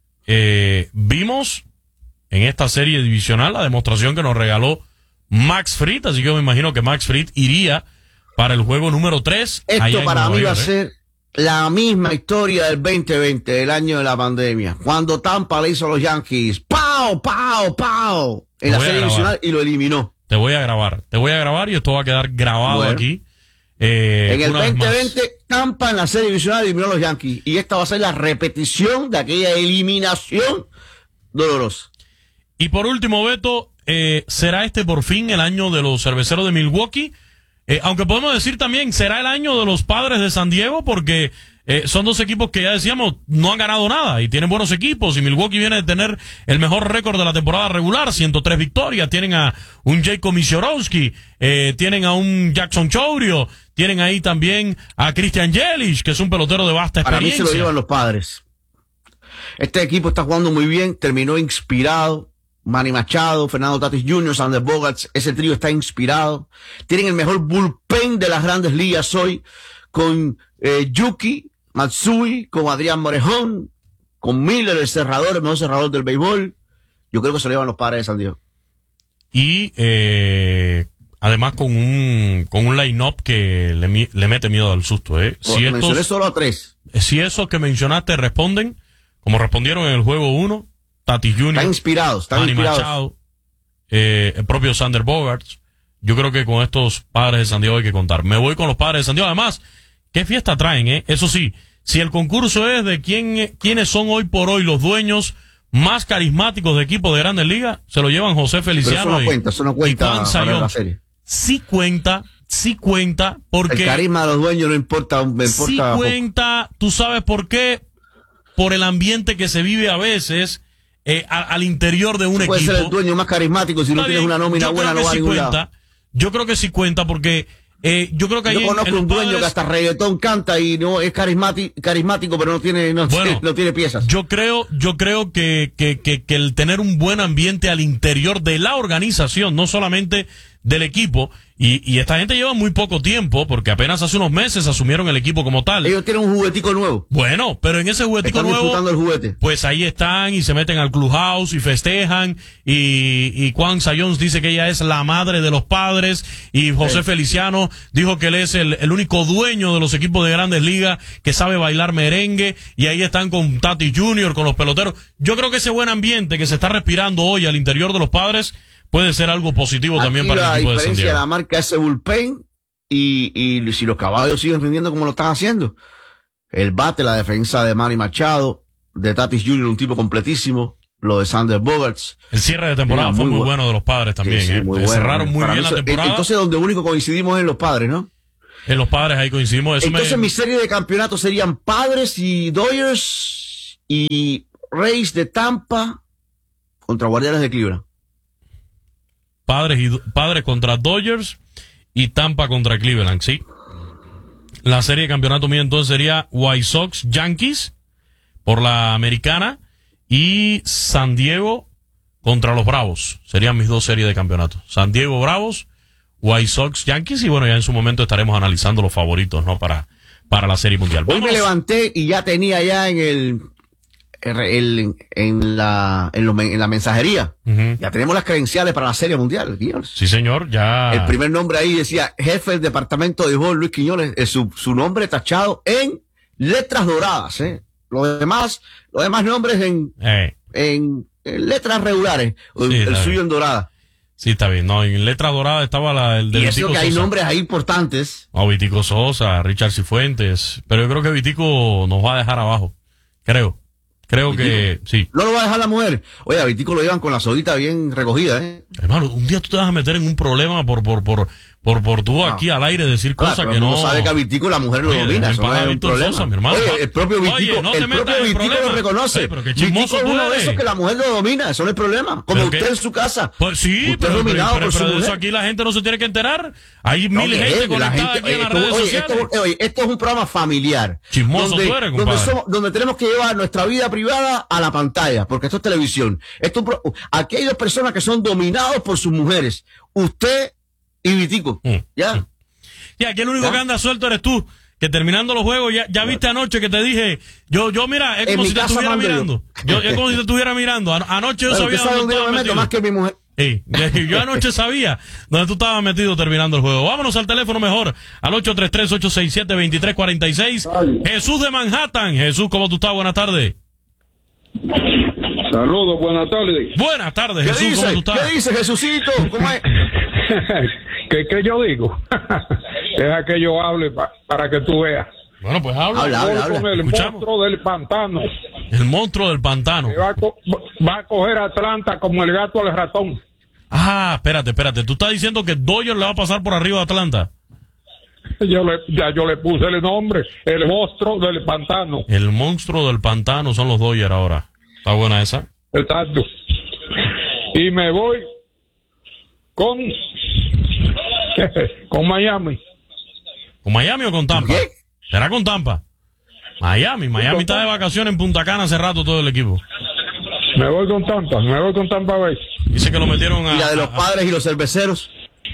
Eh, vimos en esta serie divisional la demostración que nos regaló Max Fried, así que yo me imagino que Max Fried iría para el juego número tres. Esto para mí va a ser la misma historia del veinte veinte, el año de la pandemia, cuando Tampa le hizo a los Yankees ¡pau, pau, pau! En la serie divisional y lo eliminó. Te voy a grabar, te voy a grabar y esto va a quedar grabado bueno. aquí. Eh, en el veinte veinte, Tampa en la serie divisional eliminó a los Yankees. Y esta va a ser la repetición de aquella eliminación dolorosa. Y por último, Beto, eh, ¿será este por fin el año de los Cerveceros de Milwaukee? Eh, aunque podemos decir también, ¿será el año de los Padres de San Diego? Porque eh, son dos equipos que ya decíamos, no han ganado nada y tienen buenos equipos. Y Milwaukee viene de tener el mejor récord de la temporada regular, ciento tres victorias. Tienen a un Jacob Misiorowski, eh, tienen a un Jackson Chourio, tienen ahí también a Christian Yelich, que es un pelotero de vasta experiencia. Para mí se lo llevan los Padres. Este equipo está jugando muy bien, terminó inspirado. Manny Machado, Fernando Tatis junior, Sander Bogaerts, ese trío está inspirado. Tienen el mejor bullpen de las grandes ligas hoy, con eh, Yuki, Matsui, con Adrián Morejón, con Miller, el cerrador, el mejor cerrador del béisbol. Yo creo que se lo llevan los Padres de San Diego. Y eh, además con un con un line-up que le, le mete miedo al susto. ¿eh? Si estos, mencioné solo a tres. Si esos que mencionaste responden, como respondieron en el juego uno, Tatis junior, están inspirados, están Manny inspirados. Machado, eh, el propio Sander Bogaerts. Yo creo que con estos Padres de San Diego hay que contar. Me voy con los Padres de San Diego. Además, qué fiesta traen, ¿eh? Eso sí, si el concurso es de quién, quiénes son hoy por hoy los dueños más carismáticos de equipos de Grandes Ligas, se lo llevan José Feliciano. Pero eso no y, cuenta, eso no cuenta y Juan Sayón. la serie. sí cuenta, sí cuenta, porque... El carisma de los dueños no importa, me importa. Sí cuenta, tú sabes por qué, por el ambiente que se vive a veces eh, a, al interior de un Puede equipo. Puede ser el dueño más carismático, si Está no tienes bien. una nómina Yo buena no va a sí ningún cuenta, lado. Yo creo que sí cuenta porque... Eh, yo creo que ahí yo conozco en, en un dueño padres, que hasta reggaetón canta y no es carismático, carismático pero no tiene no, bueno, no tiene piezas. Yo creo, yo creo que, que, que, que el tener un buen ambiente al interior de la organización, no solamente del equipo, y, y esta gente lleva muy poco tiempo, porque apenas hace unos meses asumieron el equipo como tal. Ellos tienen un juguetico nuevo. Bueno, pero en ese juguetico Están nuevo, disfrutando el juguete. Pues ahí están y se meten al clubhouse y festejan, y, y Juan Sayons dice que ella es la madre de los padres, y José sí. Feliciano dijo que él es el, el único dueño de los equipos de Grandes Ligas que sabe bailar merengue, y ahí están con Tati Junior, con los peloteros. Yo creo que ese buen ambiente que se está respirando hoy al interior de los padres puede ser algo positivo Aquí también para el equipo de San Diego. La diferencia de la marca es ese bullpen y, y si los caballos siguen rindiendo como lo están haciendo. El bate, la defensa de Manny Machado, de Tatis junior, un tipo completísimo. Lo de Sander Bogarts. El cierre de temporada Mira, fue muy bueno. bueno de los padres también. Sí, sí, ¿eh? muy bueno. Cerraron muy Para bien mí, la temporada. Entonces, donde único coincidimos es en los padres, ¿no? En los padres ahí coincidimos. Eso entonces, me... mi serie de campeonatos serían Padres y Dodgers y Rays de Tampa contra Guardianes de Cleveland. Padres y Padres contra Dodgers y Tampa contra Cleveland, sí. La serie de campeonato mía entonces sería White Sox Yankees por la americana y San Diego contra los Bravos. Serían mis dos series de campeonato. San Diego Bravos, White Sox Yankees, y bueno, ya en su momento estaremos analizando los favoritos, ¿no? Para, para la serie mundial. Hoy Vámonos. me levanté y ya tenía ya en el, el en la en, lo, en la mensajería. Uh-huh. Ya tenemos las credenciales para la serie mundial, Quiñones. Sí, señor, ya. El primer nombre ahí decía jefe del departamento de béisbol Luis Quiñones, es su, su nombre tachado en letras doradas, ¿eh? Los demás, los demás nombres en, eh. en, en letras regulares, Sí, el, el suyo bien. en dorada. Sí, está bien. No, en letra dorada estaba la, el de Y Vitico eso que hay Sosa. nombres ahí importantes. No, Vitico Sosa, Richard Cifuentes. Pero yo creo que Vitico nos va a dejar abajo. Creo. Creo ¿Vitico? que sí. No lo va a dejar la mujer. Oye, a Vitico lo llevan con la sodita bien recogida, ¿eh? Hermano, un día tú te vas a meter en un problema por por por por, por tú aquí al aire decir Claro, cosas pero que no. uno sabe que a Vitico la mujer lo Oye, domina, dejen eso no pagar es a un Víctor problema. Sosa, mi hermano. Oye, el propio Oye, Vitico, no te el metas propio en Vitico problemas. lo reconoce. Oye, pero qué Vitico chismoso es tú uno de eres. esos que la mujer lo domina, eso no es problema. Como ¿Pero usted qué? en su casa. Pues sí, usted pero, es dominado pero, por su pero de eso mujer. aquí la gente no se tiene que enterar. Hay No, mil que gente es, la conectada gente- aquí en oye, las esto- redes oye, sociales. esto, oye, esto es un programa familiar. Chismoso donde, tú eres, donde, compadre. somos- donde tenemos que llevar nuestra vida privada a la pantalla, porque esto es televisión. Esto es un pro- aquí hay dos personas que son dominados por sus mujeres. Usted y Vitico. Mm. ¿Ya? Y aquí el único ¿Ya? que anda suelto eres tú. Que terminando los juegos, ya, ya viste anoche que te dije, yo, yo mira, es En como mi si te casa estuviera mando yo. mirando. Yo, es como si te estuviera mirando. Ano- Anoche yo Bueno, sabía usted sabe dónde dónde yo estabas me meto metido. más que mi mujer. Sí, yo anoche sabía dónde tú estabas metido terminando el juego. Vámonos al teléfono mejor, al ocho tres tres, ocho seis siete, dos tres cuatro seis. Jesús de Manhattan. Jesús, ¿cómo tú estás? Buenas tardes. Saludos, buenas tardes. Buenas tardes, ¿Qué Jesús, dice? ¿cómo tú estás? ¿Qué dice Jesucito? ¿Cómo es? ¿Qué, ¿Qué yo digo? Deja que yo hable pa- para que tú veas. Bueno, pues habla. Habla, habla, Voy habla. con el Escuchamos. monstruo del pantano. El monstruo del pantano. Que va, a co- va a coger a Atlanta como el gato al ratón. Ah, espérate, espérate. ¿Tú estás diciendo que Dodgers le va a pasar por arriba de Atlanta? Yo le, ya yo le puse el nombre, el monstruo del pantano. El monstruo del pantano son los Dodgers ahora. ¿Está buena esa? Exacto. Y me voy con con Miami. ¿Con Miami o con Tampa? ¿Qué? ¿Será con Tampa? Miami. Miami está de vacaciones en Punta Cana hace rato todo el equipo. Me voy con Tampa, me voy con Tampa Bay. Dice que lo metieron a... Y la de los a- padres y los cerveceros.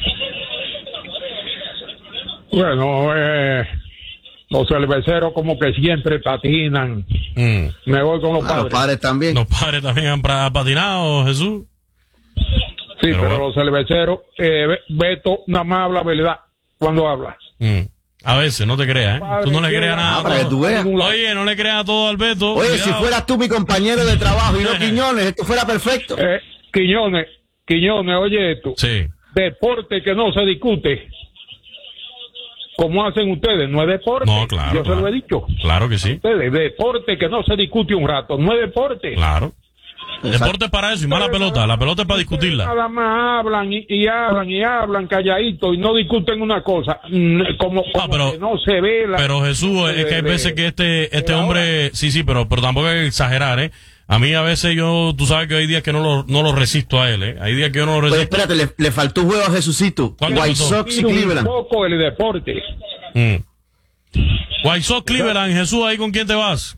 Bueno, eh, los cerveceros como que siempre patinan. Mm. Me voy con los Ah, padres. los padres también. Los padres también han pra- patinado, Jesús. Sí, Pero pero, bueno. los cerveceros, eh, Be- Beto nada más habla verdad cuando habla. Mm. A veces, no te creas, ¿eh? Tú no le creas nada. Ah, a para que todo. tú veas. Oye, no le creas todo al Beto. Oye, Cuidado. si fueras tú mi compañero de trabajo y no Quiñones, esto fuera perfecto. Eh, Quiñones, Quiñones, oye esto. Sí. Deporte que no se discute. Como hacen ustedes, no es deporte. No, claro, Yo claro. se lo he dicho. Claro que sí. Ustedes, deporte que no se discute un rato, no es deporte. Claro. Deporte es para eso y más la pelota. La pelota es para discutirla. Nada más hablan y, y hablan y hablan calladito y no discuten una cosa. Como, como ah, pero, que no se ve. La, pero Jesús, no es que hay veces que este este hombre, ahora. sí, sí, pero, pero tampoco hay que exagerar, ¿eh? A mí a veces yo, tú sabes que hay días que no lo, no lo resisto a él, ¿eh? Hay días que yo no lo resisto. Pues espérate, le, le faltó un juego a Jesucito. White Sox y Cleveland. Un poco el deporte. Mm. White Sox, Cleveland. Jesús, ¿ahí con quién te vas?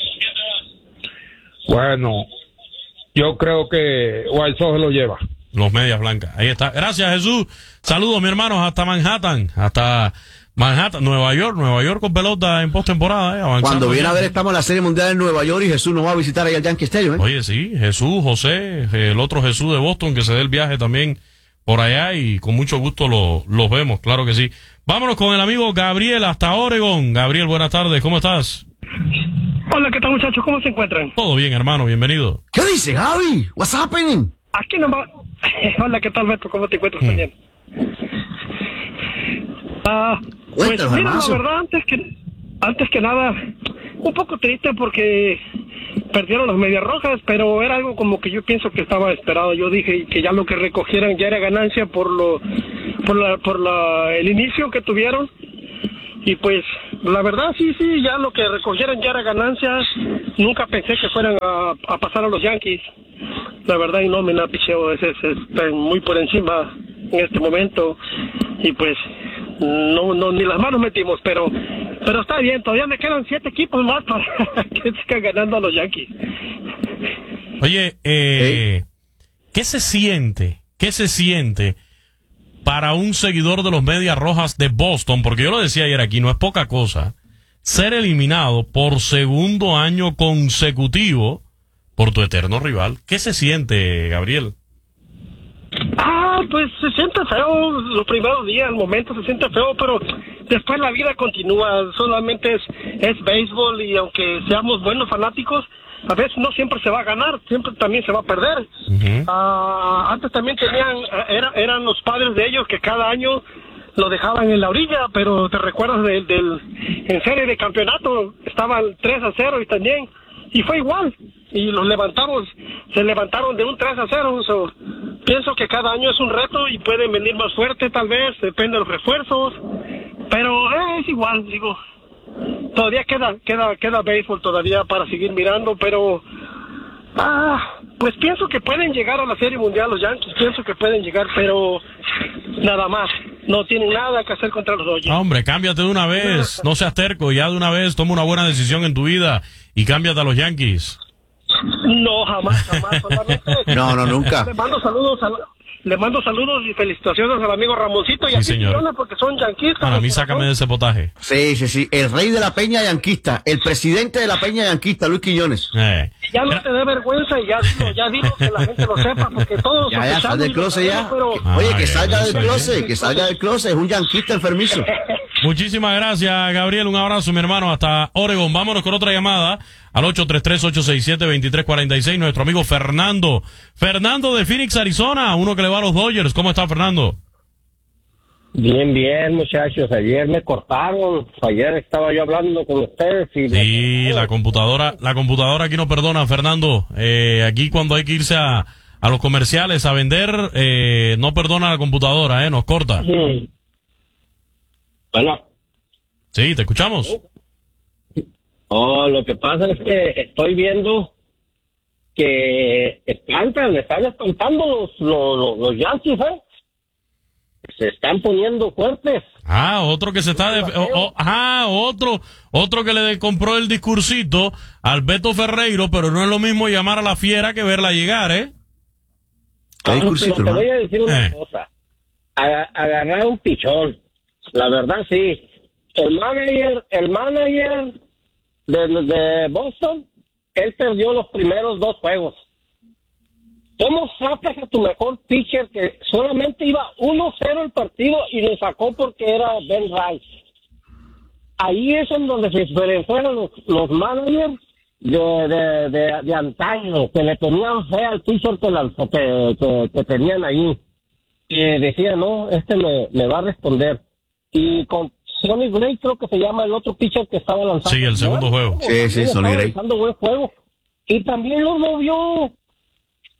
Bueno, yo creo que White Sox lo lleva. Los Medias Blancas. Ahí está. Gracias, Jesús. Saludos, mi hermano, hasta Manhattan. Hasta Manhattan, Nueva York. Nueva York con pelota en postemporada. Eh, Cuando viene a ver, estamos en la Serie Mundial en Nueva York y Jesús nos va a visitar ahí al Yankee Stadium. ¿eh? Oye, sí. Jesús, José, el otro Jesús de Boston, que se dé el viaje también por allá y con mucho gusto lo, los vemos. Claro que sí. Vámonos con el amigo Gabriel hasta Oregon. Gabriel, buenas tardes. ¿Cómo estás? Hola, ¿qué tal, muchachos? ¿Cómo se encuentran? Todo bien, hermano. Bienvenido. ¿Qué dice, Gaby? What's happening? Aquí nomás. Hola, ¿qué tal, Beto? ¿Cómo te encuentras mm. también? Ah, pues mira, la verdad, antes que, antes que nada, un poco triste porque perdieron las Medias Rojas, pero era algo como que yo pienso que estaba esperado. Yo dije que ya lo que recogieran ya era ganancia por lo, por la, por la, el inicio que tuvieron. Y pues, la verdad, sí, sí, ya lo que recogieran ya era ganancia. Nunca pensé que fueran a, a pasar a los Yankees. La verdad, y no me da picheo, es, es, es muy por encima en este momento. Y pues, no, no, ni las manos metimos, pero, pero está bien, todavía me quedan siete equipos más para que sigan ganando a los Yankees. Oye, eh, ¿qué se siente? ¿Qué se siente para un seguidor de los Medias Rojas de Boston? Porque yo lo decía ayer aquí, no es poca cosa ser eliminado por segundo año consecutivo por tu eterno rival. ¿Qué se siente, Gabriel? Ah, pues se siente feo los primeros días, el momento se siente feo, pero después la vida continúa. Solamente es, es béisbol y aunque seamos buenos fanáticos, a veces no siempre se va a ganar, siempre también se va a perder. Uh-huh. Uh, antes también tenían, era, eran los padres de ellos que cada año lo dejaban en la orilla, pero te recuerdas del, del en serie de campeonato, estaban tres a cero y también, y fue igual, y los levantamos, se levantaron de un tres a cero, so, pienso que cada año es un reto y pueden venir más fuerte tal vez, depende de los refuerzos, pero eh, es igual, digo. Todavía queda queda queda béisbol todavía para seguir mirando, pero ah, pues pienso que pueden llegar a la Serie Mundial los Yankees, pienso que pueden llegar, pero nada más, no tienen nada que hacer contra los Dodgers. Ah, hombre, cámbiate de una vez, no seas terco, ya de una vez toma una buena decisión en tu vida y cámbiate a los Yankees. No, jamás, jamás, solamente. No, no, nunca. Le mando saludos a Le mando saludos y felicitaciones al amigo Ramoncito y sí, a ti, porque son yanquistas. A mí sácame de ese potaje. Sí, sí, sí. El rey de la peña yanquista. El presidente de la peña yanquista, Luis Quiñones. Eh. Ya no te dé vergüenza y ya dilo, ya dilo que la gente lo sepa, porque todos... Ya, ya, sal del closet ya. Pero... Oye, que salga del closet, que salga del closet. Es un yanquista enfermizo. Muchísimas gracias, Gabriel. Un abrazo, mi hermano, hasta Oregon. Vámonos con otra llamada al ocho tres tres, ocho seis siete, dos tres cuatro seis. Nuestro amigo Fernando. Fernando de Phoenix, Arizona. Uno que le va a los Dodgers. ¿Cómo está, Fernando? Bien, bien, muchachos. Ayer me cortaron. Ayer estaba yo hablando con ustedes. Y sí, me... la computadora la computadora aquí no perdona, Fernando. Eh, aquí cuando hay que irse a, a los comerciales a vender, eh, no perdona la computadora, eh, nos corta. Sí. Bueno. Sí, te escuchamos. Oh, lo que pasa es que estoy viendo que espantan, están espantando los, los, los Yankees, ¿eh? Se están poniendo fuertes. Ah, otro que se está... De, o, o, ah, otro otro que le compró el discursito al Beto Ferreiro, pero no es lo mismo llamar a la fiera que verla llegar, ¿eh? Ah, pero te voy a decir una eh. cosa. A, agarrar un pichón. La verdad, sí. El manager, el manager de, de Boston, él perdió los primeros dos juegos. ¿Cómo sacas a tu mejor pitcher que solamente iba uno cero el partido y lo sacó porque era Ben Rice? Ahí es en donde se fueron los, los managers de, de, de, de antaño, que le tenían fe al pitcher que, la, que, que, que tenían ahí. Y decían, no, este me, me va a responder. Y con Sonny Gray, creo que se llama el otro pitcher que estaba lanzando. Sí, el segundo juego. Sí, sí, Sonny Gray. Buen juego. Y también lo movió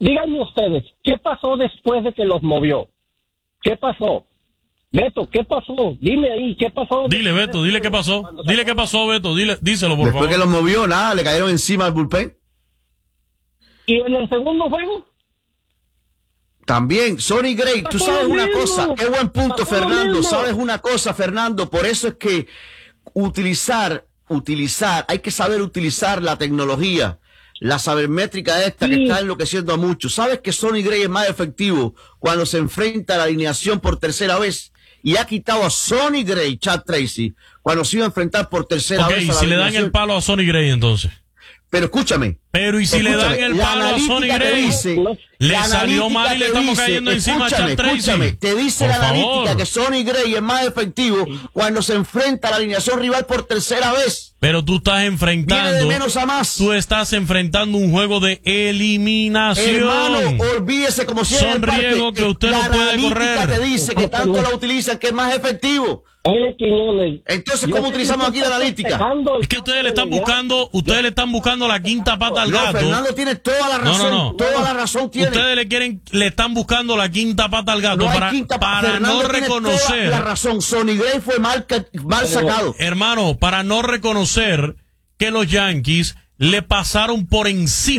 díganme ustedes, ¿qué pasó después de que los movió? ¿Qué pasó? Beto, ¿qué pasó? Dime ahí, ¿qué pasó? Dile, Beto, dile qué pasó. Dile qué pasó, Beto, dile, díselo, por Después favor. que los movió, nada, le cayeron encima al bullpen. ¿Y en el segundo juego? También, Sonny Gray, tú Pasó sabes lo una mismo. cosa, qué buen punto, Pasó lo Fernando, mismo. sabes una cosa, Fernando, por eso es que utilizar, utilizar, hay que saber utilizar la tecnología, la sabermétrica esta que Sí. está enloqueciendo a muchos. ¿Sabes que Sonny Gray es más efectivo cuando se enfrenta a la alineación por tercera vez? Y ha quitado a Sonny Gray, Chad Tracy, cuando se iba a enfrentar por tercera Ok, vez y a la si le dan alineación. el palo a Sonny Gray entonces. Pero escúchame. Pero y si le dan escúchame, el la palo a analítica Sonny te Gray, dice- le la salió analítica mal y le te estamos dice- cayendo encima a escúchame, Chad Tracy. escúchame, te dice Por la analítica favor. que Sonny Gray es más efectivo cuando se enfrenta a la alineación rival por tercera vez. Pero tú estás enfrentando. Viene de menos a más. Tú estás enfrentando un juego de eliminación. Hermano, olvídese como si Son riesgos que usted la no puede analítica correr. te dice que tanto la utilizan que es más efectivo. Oye, Quiñones, Entonces, yo ¿cómo sé que utilizamos tú aquí la estás analítica? festejando el Es que ustedes le están campeonato. buscando, ustedes le están buscando la quinta pata al No, gato. Fernando tiene toda la No, razón, no, no. toda la razón tiene. Ustedes le quieren, le están buscando la quinta pata al gato No hay para, quinta- para Fernando no tiene reconocer. toda la razón, Sonny Gray fue mal, ca- mal sacado. Hermano, para no reconocer que los Yankees le pasaron por encima